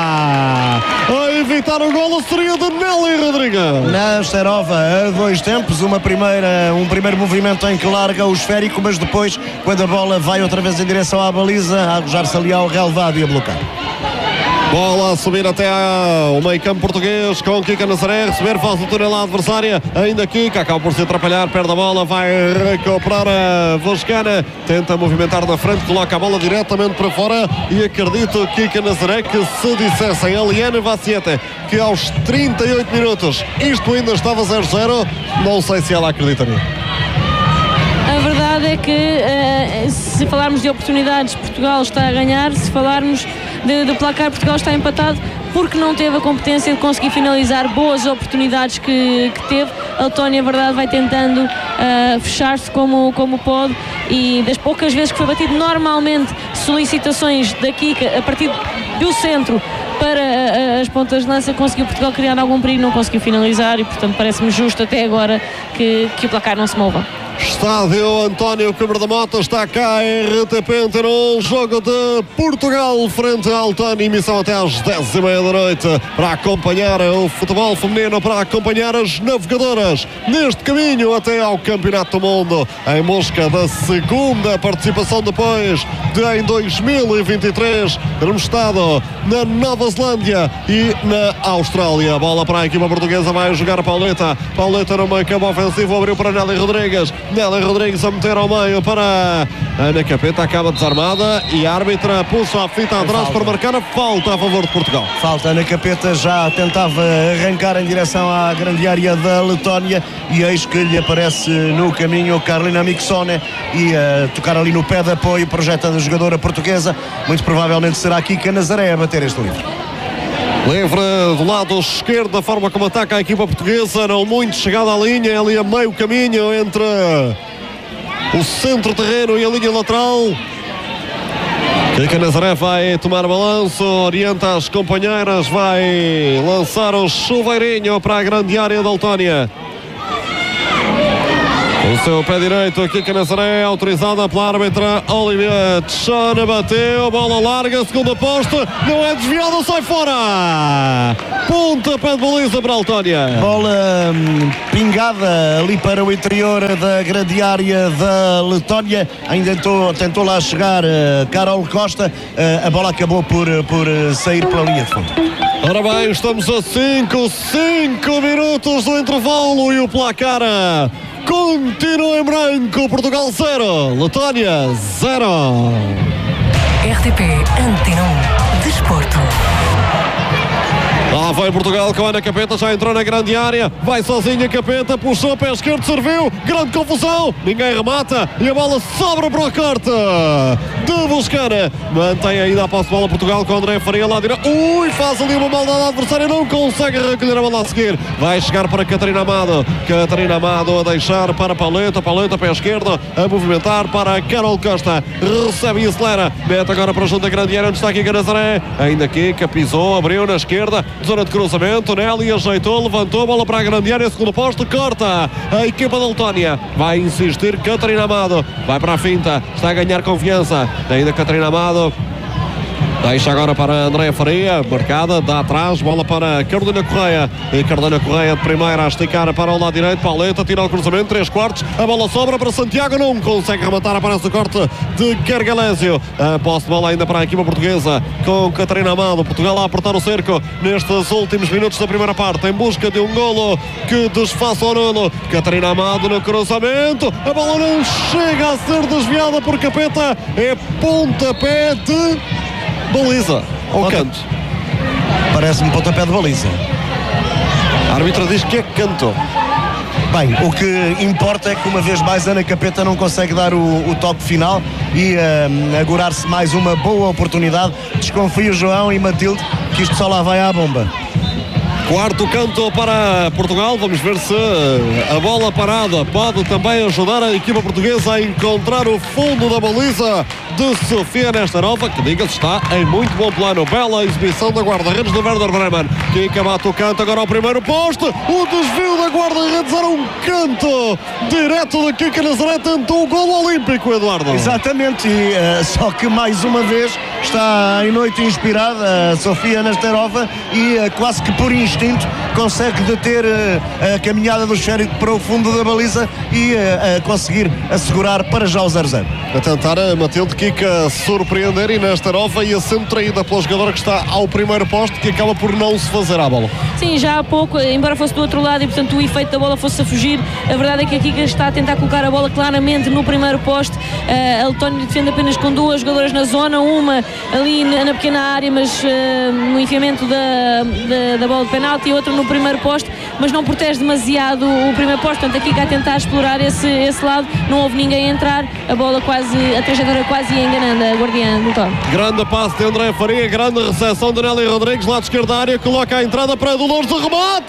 a evitar o golo seria de Nelly Rodrigues. Nesta nova a dois tempos, uma primeira, um primeiro movimento em que larga o esférico, mas depois, quando a bola vai outra vez em direção à baliza, a arrojar-se ali ao relevado e a bloquear. Bola a subir até ao meio campo português com Kika Nazaré, receber, faz o túnel à adversária, ainda Kika acaba por se atrapalhar, perde a bola, vai recuperar a Voscana, tenta movimentar na frente, coloca a bola diretamente para fora e acredito Kika Nazaré que se dissessem a Liane Vaciete que aos trinta e oito minutos isto ainda estava zero zero, não sei se ela acreditaria. A verdade é que uh, se falarmos de oportunidades, Portugal está a ganhar. Se falarmos de, de placar, Portugal está empatado porque não teve a competência de conseguir finalizar boas oportunidades que, que teve. A Letónia, a verdade, vai tentando uh, fechar-se como, como pode e das poucas vezes que foi batido, normalmente solicitações da Kika a partir do centro para uh, as pontas de lança, conseguiu Portugal criar algum perigo, não conseguiu finalizar e portanto parece-me justo até agora que, que o placar não se mova. Estádio António Cabramatta, está cá R T P Antena um, jogo de Portugal frente à Letónia, emissão até às dez e meia da noite para acompanhar o futebol feminino, para acompanhar as navegadoras neste caminho até ao Campeonato do Mundo, em busca da segunda participação depois de em dois mil e vinte e três termos estado na Nova Zelândia e na Austrália. A bola para a equipa portuguesa, vai jogar Pauleta, Pauleta no meio campo ofensivo, abriu para Nelly Rodrigues, Nelly Rodrigues a meter ao meio para Ana Capeta, acaba desarmada e a árbitra puxa a fita atrás para marcar a falta a favor de Portugal. Falta. Ana Capeta já tentava arrancar em direção à grande área da Letónia e eis que lhe aparece no caminho Carolina Mixone e uh, tocar ali no pé de apoio, projetando a jogadora portuguesa. Muito provavelmente será Kika Nazaré a bater este livre. Livre do lado esquerdo, da forma como ataca a equipa portuguesa, não muito chegada à linha, é ali a meio caminho entre o centro-terreno e a linha lateral. Kika Nazaré vai tomar balanço, orienta as companheiras, vai lançar o chuveirinho para a grande área da Letónia. O seu pé direito, Kika Nazaré, autorizada pela árbitra Olivia Tchana, bateu, bola larga, segunda poste, não é desviada, sai fora! Ponta, pé de baliza para a Letónia. Bola hum, pingada ali para o interior da grande área da Letónia, ainda tentou, tentou lá chegar uh, Carol Costa, uh, a bola acabou por, por uh, sair pela linha de fundo. Ora bem, estamos a cinco minutos do intervalo e o placar continua em branco. Portugal zero, Letónia zero. R T P Antena um Desporto. Lá vai Portugal com a Ana Capeta, já entrou na grande área, vai sozinha Capeta, puxou o pé esquerdo, serviu, grande confusão, ninguém remata e a bola sobra para o corte de Buscana. Mantém ainda a posse de bola Portugal com André Faria lá direito. Ui, faz ali uma maldade adversária, não consegue recolher a bola a seguir. Vai chegar para Catarina Amado, Catarina Amado a deixar para Pauleta, Pauleta pé esquerdo, a movimentar para Carol Costa, recebe e acelera, mete agora para junto da grande área onde está aqui Nazaré, ainda Kika pisou, abriu na esquerda, zona de cruzamento, Nelly ajeitou, levantou a bola para a grande área, segundo posto, corta a equipa da Letónia, vai insistir Catarina Amado, vai para a finta, está a ganhar confiança, ainda Catarina Amado, deixa agora para Andréa Faria, marcada, dá atrás, bola para Carolina Correia, e Carolina Correia de primeira a esticar para o lado direito, Pauleta tira o cruzamento, três quartos, a bola sobra para Santiago, não consegue rematar, aparece o corte de Kergalésio, a posse de bola ainda para a equipa portuguesa, com Catarina Amado, Portugal a apertar o cerco nestes últimos minutos da primeira parte, em busca de um golo que desfaça o nulo, Catarina Amado no cruzamento, a bola não chega a ser desviada por Capeta, é pontapé de baliza, ao canto. Parece-me pontapé de baliza. A árbitra diz que é canto. Bem, o que importa é que uma vez mais Ana Capeta não consegue dar o, o toque final e uh, augurar-se mais uma boa oportunidade. Desconfio João e Matilde que isto só lá vai à bomba. Quarto canto para Portugal, vamos ver se a bola parada pode também ajudar a equipa portuguesa a encontrar o fundo da baliza de Sofia Nesterova, que diga-se está em muito bom plano. Bela exibição da guarda-redes do Werder Bremen, que acaba o canto agora ao primeiro poste, o desvio da guarda-redes era um canto direto de Kika Nazaré, tentou o golo olímpico, Eduardo. Exatamente, e, uh, só que mais uma vez está em noite inspirada a Sofia Nesterova e uh, quase que por instinto consegue deter uh, a caminhada do Sheriff para o fundo da baliza e uh, uh, conseguir assegurar para já o zero zero. A tentar a Matilde Kika surpreender e Nesterova ia sendo traída pela jogadora que está ao primeiro posto, que acaba por não se fazer à bola. Sim, já há pouco, embora fosse do outro lado e portanto o efeito da bola fosse a fugir, a verdade é que a Kika está a tentar colocar a bola claramente no primeiro poste. Uh, a Letónia defende apenas com duas jogadoras na zona, uma ali na, na pequena área, mas uh, no enfiamento da, da, da bola de penalti, e outra no primeiro poste, mas não protege demasiado o primeiro poste, portanto a Kika a tentar explorar esse, esse lado, não houve ninguém a entrar, a bola quase, a trajetória quase ia enganando a guardiã do Tom. Grande passe de André Faria, grande recepção de Nelly Rodrigues, lado esquerdo da área, coloca a entrada para Dolores de remate,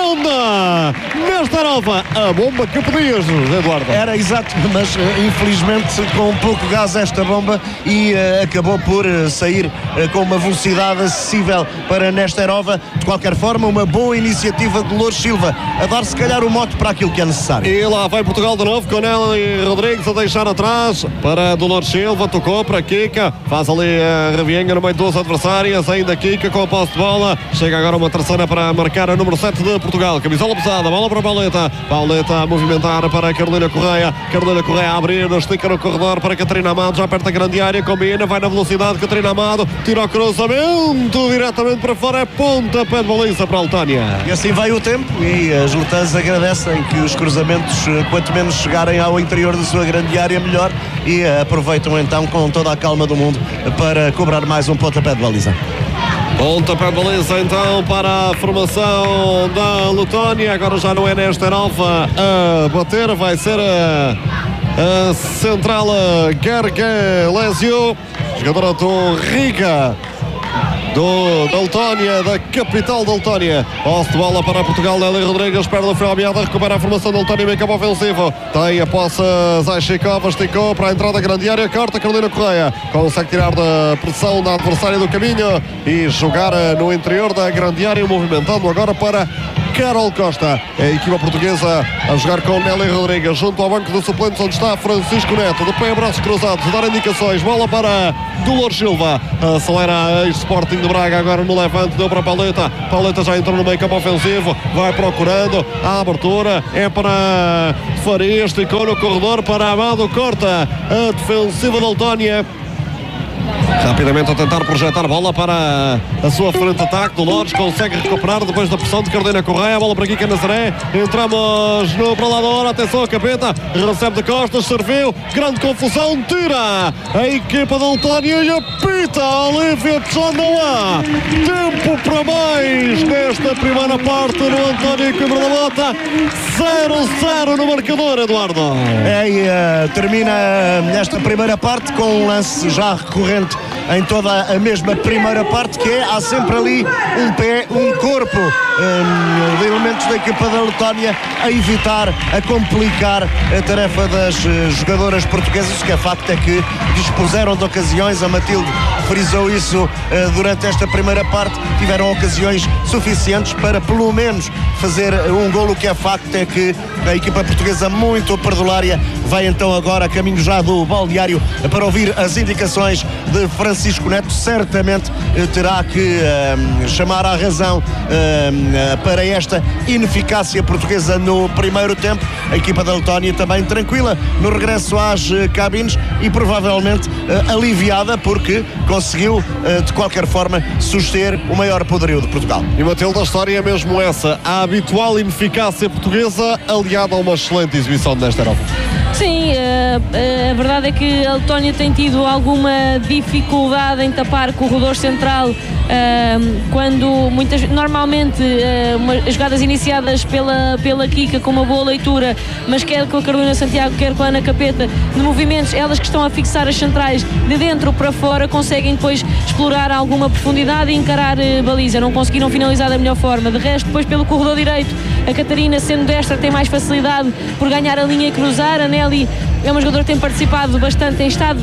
defenda Nesterova, a bomba que pedias, Eduardo. Era exato, mas uh, infelizmente com pouco gás esta bomba e uh, acabou por uh, sair uh, com uma velocidade acessível para Nesterova. De qualquer forma, uma boa iniciativa de Dolores Silva a dar se calhar o mote para aquilo que é necessário. E lá vai Portugal de novo com Nelly Rodrigues a deixar atrás para Dolores Silva, tocou para Kika, faz ali a revienga no meio de duas adversárias, ainda Kika com a posse de bola, chega agora uma terceira para marcar a número sete de Portugal, camisola pesada, bola para Pauleta, Pauleta a movimentar para Carolina Correia, Carolina Correia a abrir, estica no corredor para Catarina Amado, já perto da grande área, combina, vai na velocidade, Catarina Amado, tira o cruzamento diretamente para fora, é ponta, pé de baliza para a Letónia. E assim vai o tempo e as Letãs agradecem que os cruzamentos, quanto menos chegarem ao interior da sua grande área, melhor, e aproveitam então com toda a calma do mundo para cobrar mais um pontapé de baliza. Pontapé de baliza então para a formação da Letónia. Agora já não é Néstor Alva a bater, vai ser a, a central Gergelesio, jogadora do Riga, do, da Letónia, da capital da Letónia. Posse de bola para Portugal. Nelly Rodrigues perde o frio à meada, recupera a formação da Letónia, meio campo ofensivo. Tem a posse Zaishikova, esticou para a entrada da grande área, corta Carolina Correia, consegue tirar da pressão da adversária do caminho e jogar no interior da grande área, movimentando agora para Carol Costa. É a equipa portuguesa a jogar com Nelly Rodrigues junto ao banco de suplentes, onde está Francisco Neto, de pé, braços cruzados, a dar indicações. Bola para Dolores Silva, acelera a Sporting de Braga, agora no levante, deu para Paleta. Paleta já entrou no meio campo ofensivo, vai procurando a abertura, é para Faria, esticou no corredor para Amado, corta a defensiva da Letónia. Rapidamente a tentar projetar bola para a sua frente de ataque. Dolores consegue recuperar depois da pressão de Carolina Correia. Bola para Kika Nazaré. Entramos no para lá da hora. Atenção a Capeta. Recebe de costas. Serviu. Grande confusão. Tira a equipa da Letónia e apita a Olivia Tchandala. Tempo para mais nesta primeira parte no António Coimbra da Mota. zero a zero no marcador, Eduardo. É, e uh, termina esta primeira parte com um lance já recorrente em toda a mesma primeira parte, que é, há sempre ali um pé, um corpo um, de elementos da equipa da Letónia a evitar, a complicar a tarefa das uh, jogadoras portuguesas, que a facto é que dispuseram de ocasiões. A Matilde frisou isso uh, durante esta primeira parte, tiveram ocasiões suficientes para pelo menos fazer um golo, que é facto é que a equipa portuguesa, muito perdulária, vai então agora a caminho já do balneário para ouvir as indicações de Francisco Neto. Certamente eh, terá que eh, chamar à razão eh, para esta ineficácia portuguesa no primeiro tempo. A equipa da Letónia também tranquila no regresso às eh, cabines e provavelmente eh, aliviada, porque conseguiu eh, de qualquer forma suster o maior poderio de Portugal. E, Matilde, a história é mesmo essa: a habitual ineficácia portuguesa aliada a uma excelente exibição desta Europa. Sim, a verdade é que a Letónia tem tido alguma dificuldade em tapar corredor central, quando muitas, normalmente as jogadas iniciadas pela, pela Kika com uma boa leitura, mas quer com a Carolina Santiago, quer com a Ana Capeta, de movimentos, elas que estão a fixar as centrais de dentro para fora, conseguem depois explorar alguma profundidade e encarar baliza. Não conseguiram finalizar da melhor forma. De resto, depois pelo corredor direito, a Catarina, sendo destra, tem mais facilidade por ganhar a linha e cruzar. A Nelly é uma jogadora que tem participado bastante, tem estado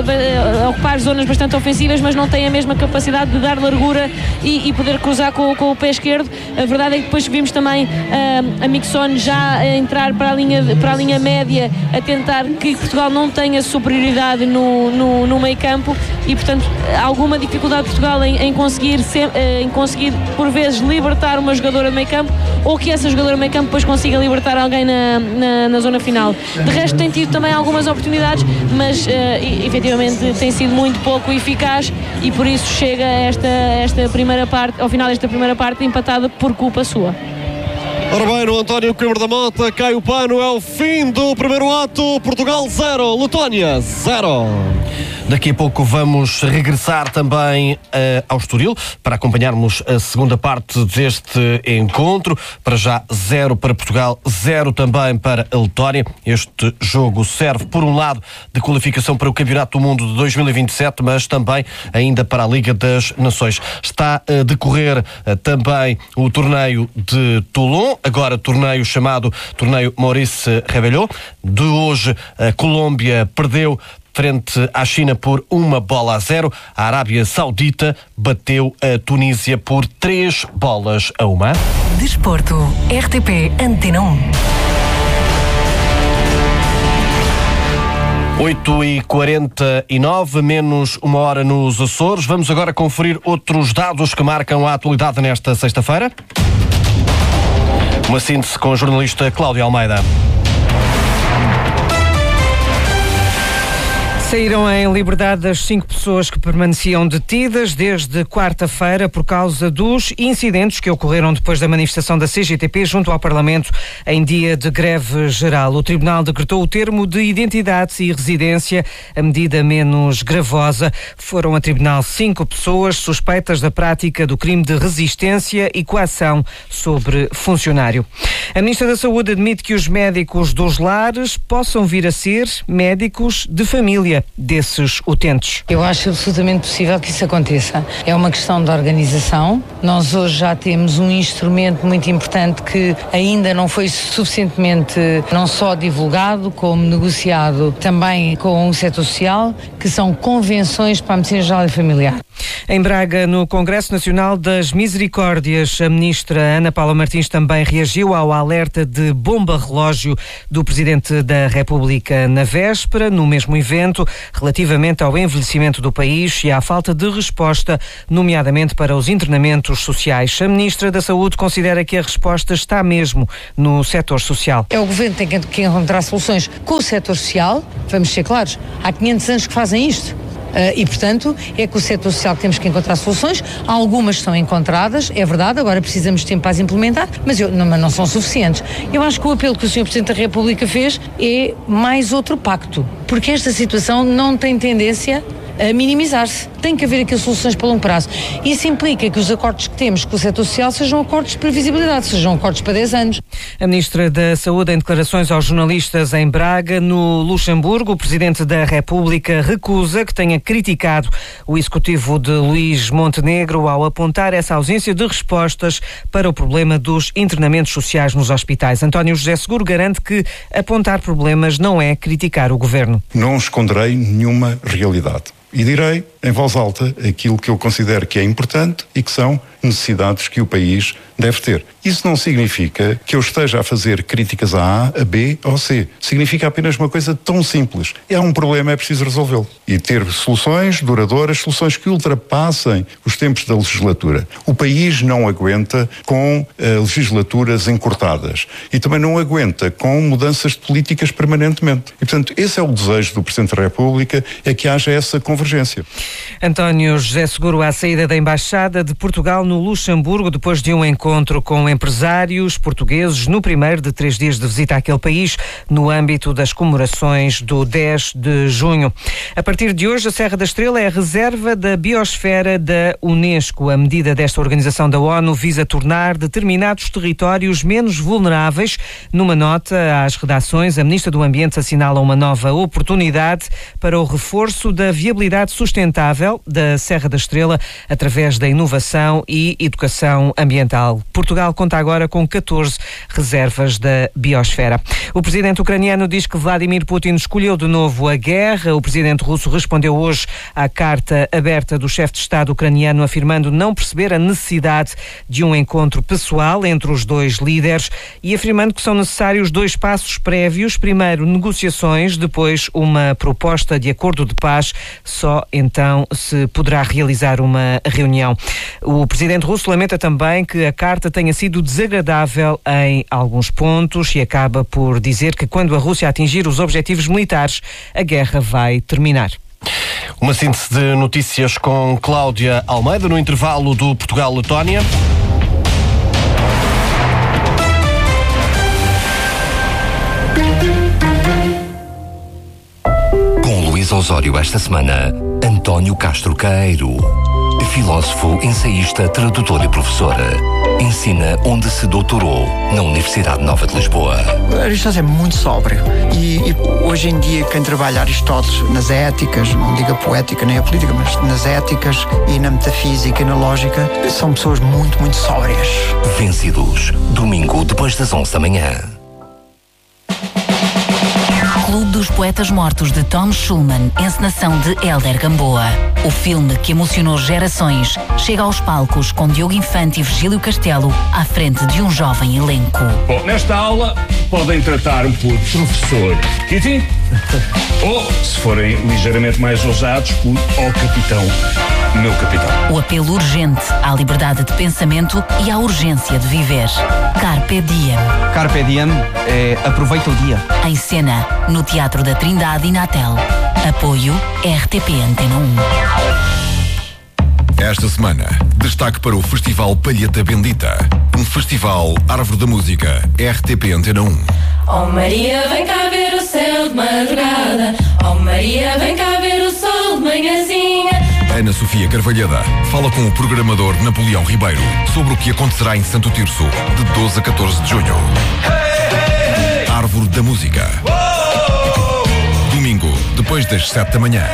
a ocupar zonas bastante ofensivas, mas não tem a mesma capacidade de dar largura e, e poder cruzar com, com o pé esquerdo. A verdade é que depois vimos também uh, a Mixon já a entrar para a, linha, para a linha média, a tentar que Portugal não tenha superioridade no, no, no meio campo, e portanto alguma dificuldade de Portugal em, em, conseguir ser, uh, em conseguir por vezes libertar uma jogadora de meio campo, ou que essa jogadora de meio campo depois consiga libertar alguém na, na, na zona final. De resto, tem tido também algumas oportunidades, mas uh, efetivamente tem sido muito pouco eficaz, e por isso chega a esta, esta primeira parte, ao final desta primeira parte, empatada por culpa sua. Ora bem, no António Coimbra da Mota cai o pano, é o fim do primeiro ato. Portugal zero, Letónia zero. Daqui a pouco vamos regressar também uh, ao Estoril para acompanharmos a segunda parte deste encontro. Para já, zero para Portugal, zero também para a Letónia. Este jogo serve, por um lado, de qualificação para o Campeonato do Mundo de dois mil e vinte e sete, mas também ainda para a Liga das Nações. Está a decorrer uh, também o torneio de Toulon, agora torneio chamado Torneio Maurice Rebellot. De hoje, a Colômbia perdeu frente à China por uma bola a zero. A Arábia Saudita bateu a Tunísia por três bolas a uma. Desporto, R T P Antena um. oito e quarenta e nove, menos uma hora nos Açores. Vamos agora conferir outros dados que marcam a atualidade nesta sexta-feira. Uma síntese com a jornalista Cláudia Almeida. Saíram em liberdade as cinco pessoas que permaneciam detidas desde quarta-feira por causa dos incidentes que ocorreram depois da manifestação da C G T P junto ao Parlamento em dia de greve geral. O Tribunal decretou o termo de identidade e residência, a medida menos gravosa. Foram a tribunal cinco pessoas suspeitas da prática do crime de resistência e coação sobre funcionário. A Ministra da Saúde admite que os médicos dos lares possam vir a ser médicos de família desses utentes. Eu acho absolutamente possível que isso aconteça. É uma questão de organização. Nós hoje já temos um instrumento muito importante que ainda não foi suficientemente não só divulgado, como negociado também com o setor social, que são convenções para a medicina geral e familiar. Em Braga, no Congresso Nacional das Misericórdias, a ministra Ana Paula Martins também reagiu ao alerta de bomba-relógio do Presidente da República na véspera, no mesmo evento, relativamente ao envelhecimento do país e à falta de resposta, nomeadamente para os internamentos sociais. A ministra da Saúde considera que a resposta está mesmo no setor social. É o Governo que tem que encontrar soluções com o setor social. Vamos ser claros, há quinhentos anos que fazem isto. Uh, e, portanto, é com o setor social que temos que encontrar soluções. Algumas estão encontradas, é verdade, agora precisamos de tempo para as implementar, mas, eu, não, mas não são suficientes. Eu acho que o apelo que o senhor Presidente da República fez é mais outro pacto, porque esta situação não tem tendência a minimizar-se. Tem que haver aqui soluções para longo prazo. Isso implica que os acordos que temos com o setor social sejam acordos de previsibilidade, sejam acordos para dez anos. A Ministra da Saúde, em declarações aos jornalistas em Braga, no Luxemburgo, o Presidente da República recusa que tenha criticado o Executivo de Luís Montenegro ao apontar essa ausência de respostas para o problema dos internamentos sociais nos hospitais. António José Seguro garante que apontar problemas não é criticar o Governo. Não esconderei nenhuma realidade. E direi, em voz alta, aquilo que eu considero que é importante e que são necessidades que o país deve ter. Isso não significa que eu esteja a fazer críticas a A, a B ou C. Significa apenas uma coisa tão simples. É um problema, é preciso resolvê-lo. E ter soluções duradouras, soluções que ultrapassem os tempos da legislatura. O país não aguenta com uh, legislaturas encurtadas. E também não aguenta com mudanças de políticas permanentemente. E, portanto, esse é o desejo do Presidente da República, é que haja essa convergência. António José Seguro à saída da Embaixada de Portugal no Luxemburgo, depois de um encontro com empresários portugueses no primeiro de três dias de visita àquele país, no âmbito das comemorações do dez de junho. A partir de hoje, a Serra da Estrela é a reserva da biosfera da Unesco. A medida desta organização da ONU visa tornar determinados territórios menos vulneráveis. Numa nota às redações, a Ministra do Ambiente assinala uma nova oportunidade para o reforço da viabilidade sustentável da Serra da Estrela através da inovação e educação ambiental. Portugal conta agora com catorze reservas da biosfera. O presidente ucraniano diz que Vladimir Putin escolheu de novo a guerra. O presidente russo respondeu hoje à carta aberta do chefe de Estado ucraniano, afirmando não perceber a necessidade de um encontro pessoal entre os dois líderes e afirmando que são necessários dois passos prévios. Primeiro, negociações, depois uma proposta de acordo de paz. Só então se poderá realizar uma reunião. O presidente russo lamenta também que a carta tenha sido desagradável em alguns pontos e acaba por dizer que quando a Rússia atingir os objetivos militares, a guerra vai terminar. Uma síntese de notícias com Cláudia Almeida no intervalo do Portugal-Letónia. Com Luís Osório esta semana, António Castro Queiro. Filósofo, ensaísta, tradutor e professor. Ensina onde se doutorou, na Universidade Nova de Lisboa. Aristóteles é muito sóbrio e, e hoje em dia quem trabalha Aristóteles nas éticas, não digo a poética nem a política, mas nas éticas e na metafísica e na lógica, são pessoas muito, muito sóbrias. Vencidos, domingo depois das onze da manhã. Clube dos Poetas Mortos de Tom Schulman, encenação de Hélder Gamboa. O filme que emocionou gerações chega aos palcos com Diogo Infante e Virgílio Castelo à frente de um jovem elenco. Bom, nesta aula podem tratar por professor Kitty ou, se forem ligeiramente mais ousados, por ó capitão, meu capitão. O apelo urgente à liberdade de pensamento e à urgência de viver. Carpe Diem. Carpe Diem é aproveita o dia. Em cena, no Teatro da Trindade e Natel. Apoio R T P Antena um. Esta semana, destaque para o Festival Palheta Bendita. Um festival Árvore da Música, R T P Antena um. Oh Maria, vem cá ver o céu de madrugada. Oh Maria, vem cá ver o sol de manhãzinha. Ana Sofia Carvalhada fala com o programador Napoleão Ribeiro sobre o que acontecerá em Santo Tirso, de doze a catorze de junho. Hey, hey. Árvore da Música. Uou! Domingo, depois das sete da manhã.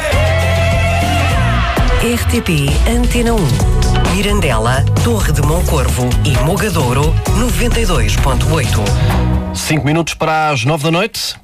R T P Antena um. Mirandela, Torre de Moncorvo e Mogadouro, noventa e dois ponto oito. Cinco minutos para as nove da noite.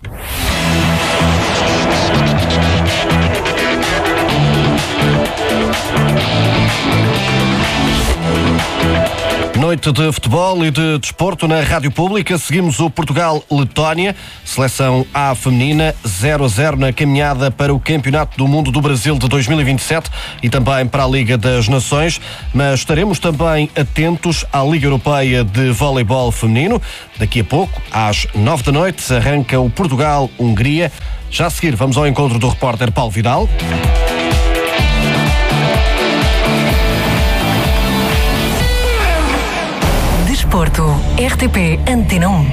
Noite de futebol e de desporto na Rádio Pública. Seguimos o Portugal-Letónia, seleção A feminina, zero a zero na caminhada para o Campeonato do Mundo do Brasil de dois mil e vinte e sete e também para a Liga das Nações, mas estaremos também atentos à Liga Europeia de Voleibol Feminino. Daqui a pouco, às nove da noite, arranca o Portugal-Hungria. Já a seguir, vamos ao encontro do repórter Paulo Vidal. Desporto, R T P Antena um.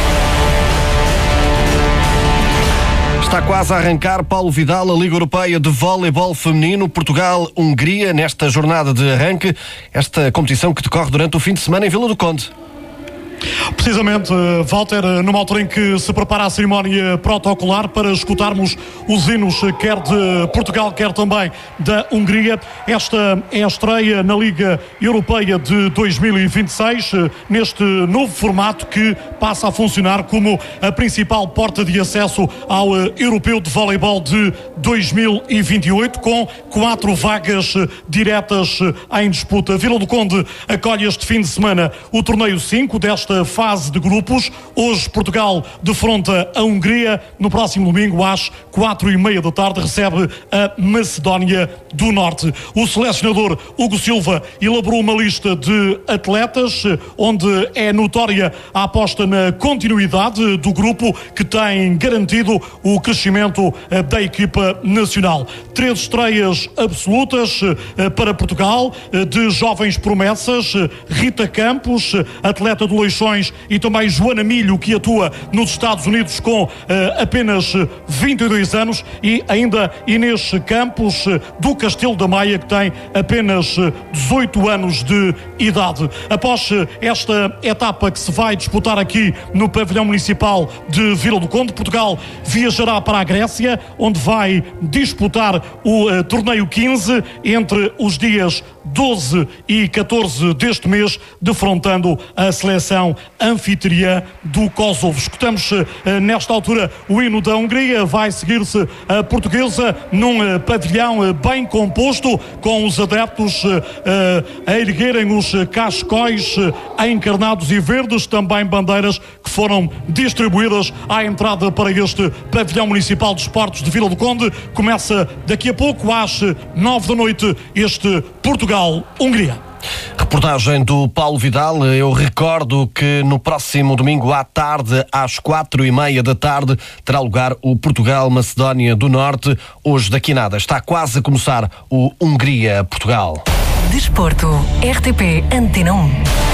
Está quase a arrancar, Paulo Vidal, a Liga Europeia de Voleibol Feminino, Portugal-Hungria, nesta jornada de arranque, esta competição que decorre durante o fim de semana em Vila do Conde. Precisamente, Walter, numa altura em que se prepara a cerimónia protocolar para escutarmos os hinos quer de Portugal, quer também da Hungria. Esta é a estreia na Liga Europeia de dois mil e vinte e seis, neste novo formato que passa a funcionar como a principal porta de acesso ao Europeu de Voleibol de dois mil e vinte e oito, com quatro vagas diretas em disputa. Vila do Conde acolhe este fim de semana o torneio cinco desta fase de grupos. Hoje Portugal defronta a Hungria. No próximo domingo, às quatro e meia da tarde, recebe a Macedónia do Norte. O selecionador Hugo Silva elaborou uma lista de atletas onde é notória a aposta na continuidade do grupo, que tem garantido o crescimento da equipa nacional. Três estreias absolutas para Portugal, de jovens promessas: Rita Campos, atleta do Leixões, e também Joana Milho, que atua nos Estados Unidos com uh, apenas vinte e dois anos, e ainda Inês Campos, uh, do Castelo da Maia, que tem apenas uh, dezoito anos de idade. Após uh, esta etapa que se vai disputar aqui no pavilhão municipal de Vila do Conde, Portugal viajará para a Grécia, onde vai disputar o uh, torneio quinze entre os dias doze e catorze deste mês, defrontando a seleção anfitriã do Kosovo. Escutamos uh, nesta altura o hino da Hungria. Vai seguir-se a portuguesa num uh, pavilhão uh, bem composto, com os adeptos uh, uh, a erguerem os cascóis uh, encarnados e verdes, também bandeiras que foram distribuídas à entrada para este pavilhão municipal de esportes de Vila do Conde. Começa daqui a pouco, às nove da noite, este Portugal-Hungria. Reportagem do Paulo Vidal. Eu recordo que no próximo domingo à tarde, às quatro e meia da tarde, terá lugar o Portugal-Macedónia do Norte. Hoje daqui nada. Está quase a começar o Hungria-Portugal. Desporto, R T P Antena um.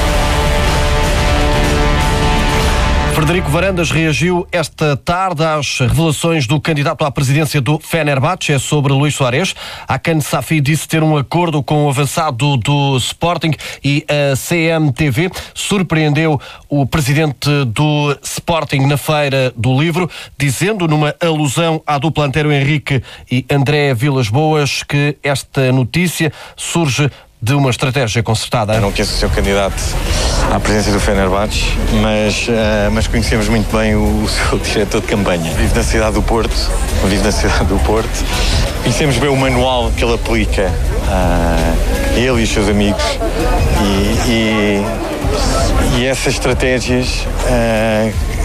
Frederico Varandas reagiu esta tarde às revelações do candidato à presidência do Fenerbahçe sobre Luís Soares. Hakan Safi disse ter um acordo com o avançado do Sporting e a C M T V surpreendeu o presidente do Sporting na Feira do Livro, dizendo, numa alusão à dupla Antero Henrique e André Vilas-Boas, que esta notícia surge de uma estratégia concertada. Eu não conheço o seu candidato à presidência do Fenerbahçe, mas, uh, mas conhecemos muito bem o, o seu diretor de campanha. Vive na cidade do Porto, vive na cidade do Porto. Conhecemos bem o manual que ele aplica, uh, ele e os seus amigos, e, e, e essas estratégias uh,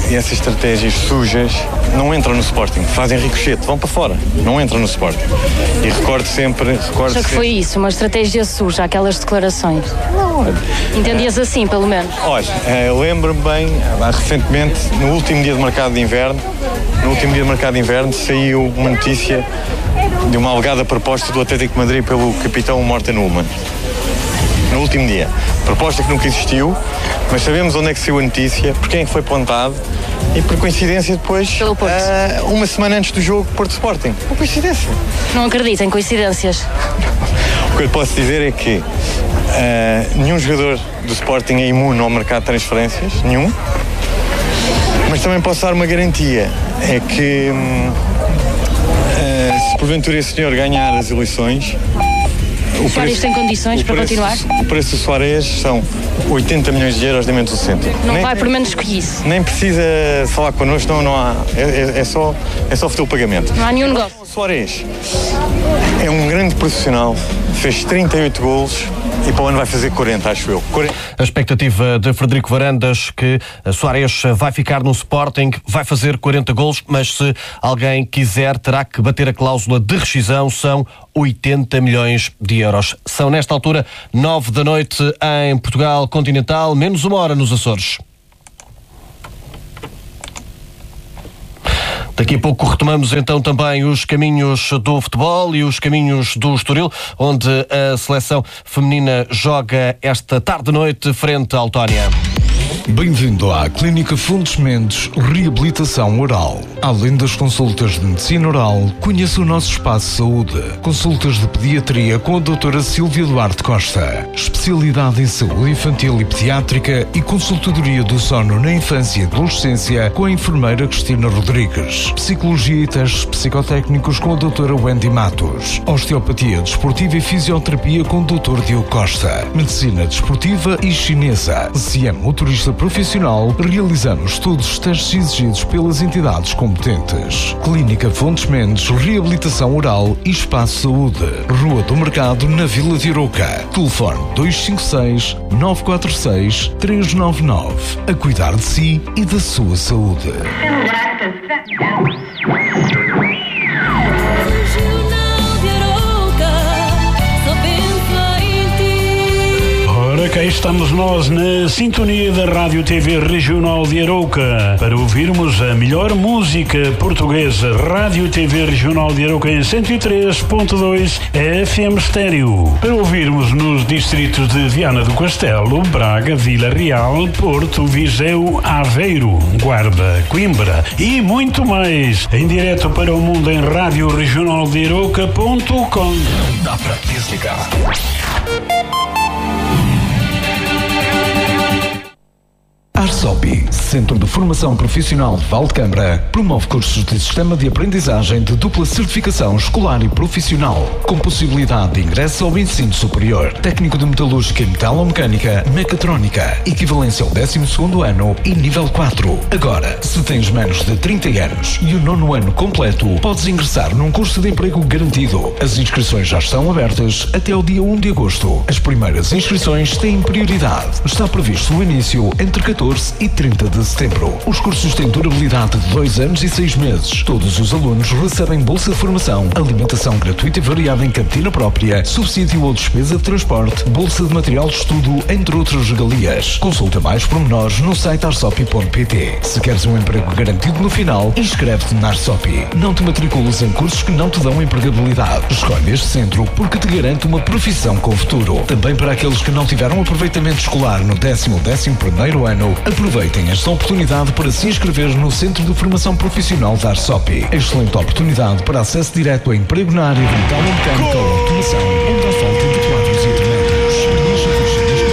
e essas estratégias sujas não entram no Sporting, fazem ricochete, vão para fora, não entram no Sporting. E recordo sempre... Recordo Acha que sempre... foi isso, uma estratégia suja, aquelas declarações? Não. Entendias assim, pelo menos? Olha, uh, lembro-me bem, uh, recentemente, no último dia de mercado de inverno, no último dia de mercado de inverno, saiu uma notícia de uma alegada proposta do Atlético de Madrid pelo capitão Morten Ullmann. No último dia. Proposta que nunca existiu, mas sabemos onde é que saiu a notícia, por quem é que foi plantado e, por coincidência, depois, uh, uma semana antes do jogo, Porto Sporting. Por coincidência. Não acredito em coincidências. O que eu posso dizer é que uh, nenhum jogador do Sporting é imune ao mercado de transferências, nenhum. Mas também posso dar uma garantia, é que hum, uh, se porventura esse senhor ganhar as eleições... O Soares tem condições para preço, continuar? O preço do Soares são oitenta milhões de euros de menos do centro. Não nem, vai por menos que isso? Nem precisa falar connosco, não, não há. É, é, só, é só fazer o pagamento. Não há nenhum negócio. O Soares é um grande profissional, fez trinta e oito golos e para o ano vai fazer quarenta, acho eu. quarenta. A expectativa de Frederico Varandas que Soares vai ficar no Sporting, vai fazer quarenta golos, mas se alguém quiser terá que bater a cláusula de rescisão, são oitenta milhões de euros. São nesta altura nove da noite em Portugal continental, menos uma hora nos Açores. Daqui a pouco retomamos então também os caminhos do futebol e os caminhos do Estoril, onde a seleção feminina joga esta tarde-noite frente à Autónia. Bem-vindo à Clínica Fontes Mendes Reabilitação Oral. Além das consultas de medicina oral, conheça o nosso espaço de saúde. Consultas de pediatria com a doutora Silvia Duarte Costa. Especialidade em saúde infantil e pediátrica e consultadoria do sono na infância e adolescência com a enfermeira Cristina Rodrigues. Psicologia e testes psicotécnicos com a doutora Wendy Matos. Osteopatia desportiva e fisioterapia com o doutor Diogo Costa. Medicina desportiva e chinesa. Se é motorista profissional, realizamos todos os testes exigidos pelas entidades competentes. Clínica Fontes Mendes Reabilitação Oral e Espaço Saúde. Rua do Mercado, na Vila de Arouca. Telefone dois cinco seis, nove quatro seis, três nove nove. A cuidar de si e da sua saúde. Ora, cá estamos nós na sintonia da Rádio T V Regional de Arouca para ouvirmos a melhor música portuguesa. Rádio T V Regional de Arouca em cento e três ponto dois F M estéreo. Para ouvirmos nos distritos de Viana do Castelo, Braga, Vila Real, Porto, Viseu, Aveiro, Guarda, Coimbra e muito mais. Em direto para o mundo em rádio regional de arouca ponto com. Não dá para desligar. Arsopi, Centro de Formação Profissional de Valdecâmara, promove cursos de Sistema de Aprendizagem de dupla certificação escolar e profissional, com possibilidade de ingresso ao ensino superior, técnico de metalúrgica e metalomecânica, mecatrónica, equivalência ao décimo segundo ano e nível quatro. Agora, se tens menos de trinta anos e o nono ano completo, podes ingressar num curso de emprego garantido. As inscrições já estão abertas até ao dia um de agosto. As primeiras inscrições têm prioridade. Está previsto o início entre catorze e trinta de setembro. Os cursos têm durabilidade de dois anos e seis meses. Todos os alunos recebem bolsa de formação, alimentação gratuita e variada em cantina própria, subsídio ou despesa de transporte, bolsa de material de estudo, entre outras regalias. Consulta mais pormenores no site arsopi ponto pt. Se queres um emprego garantido no final, inscreve-te na Arsopi. Não te matricules em cursos que não te dão empregabilidade. Escolhe este centro porque te garante uma profissão com futuro. Também para aqueles que não tiveram aproveitamento escolar no décimo ou décimo primeiro ano, aproveitem esta oportunidade para se inscrever no Centro de Formação Profissional da Arsopi. Excelente oportunidade para acesso direto a emprego na área de metalomecânica ou automação, onde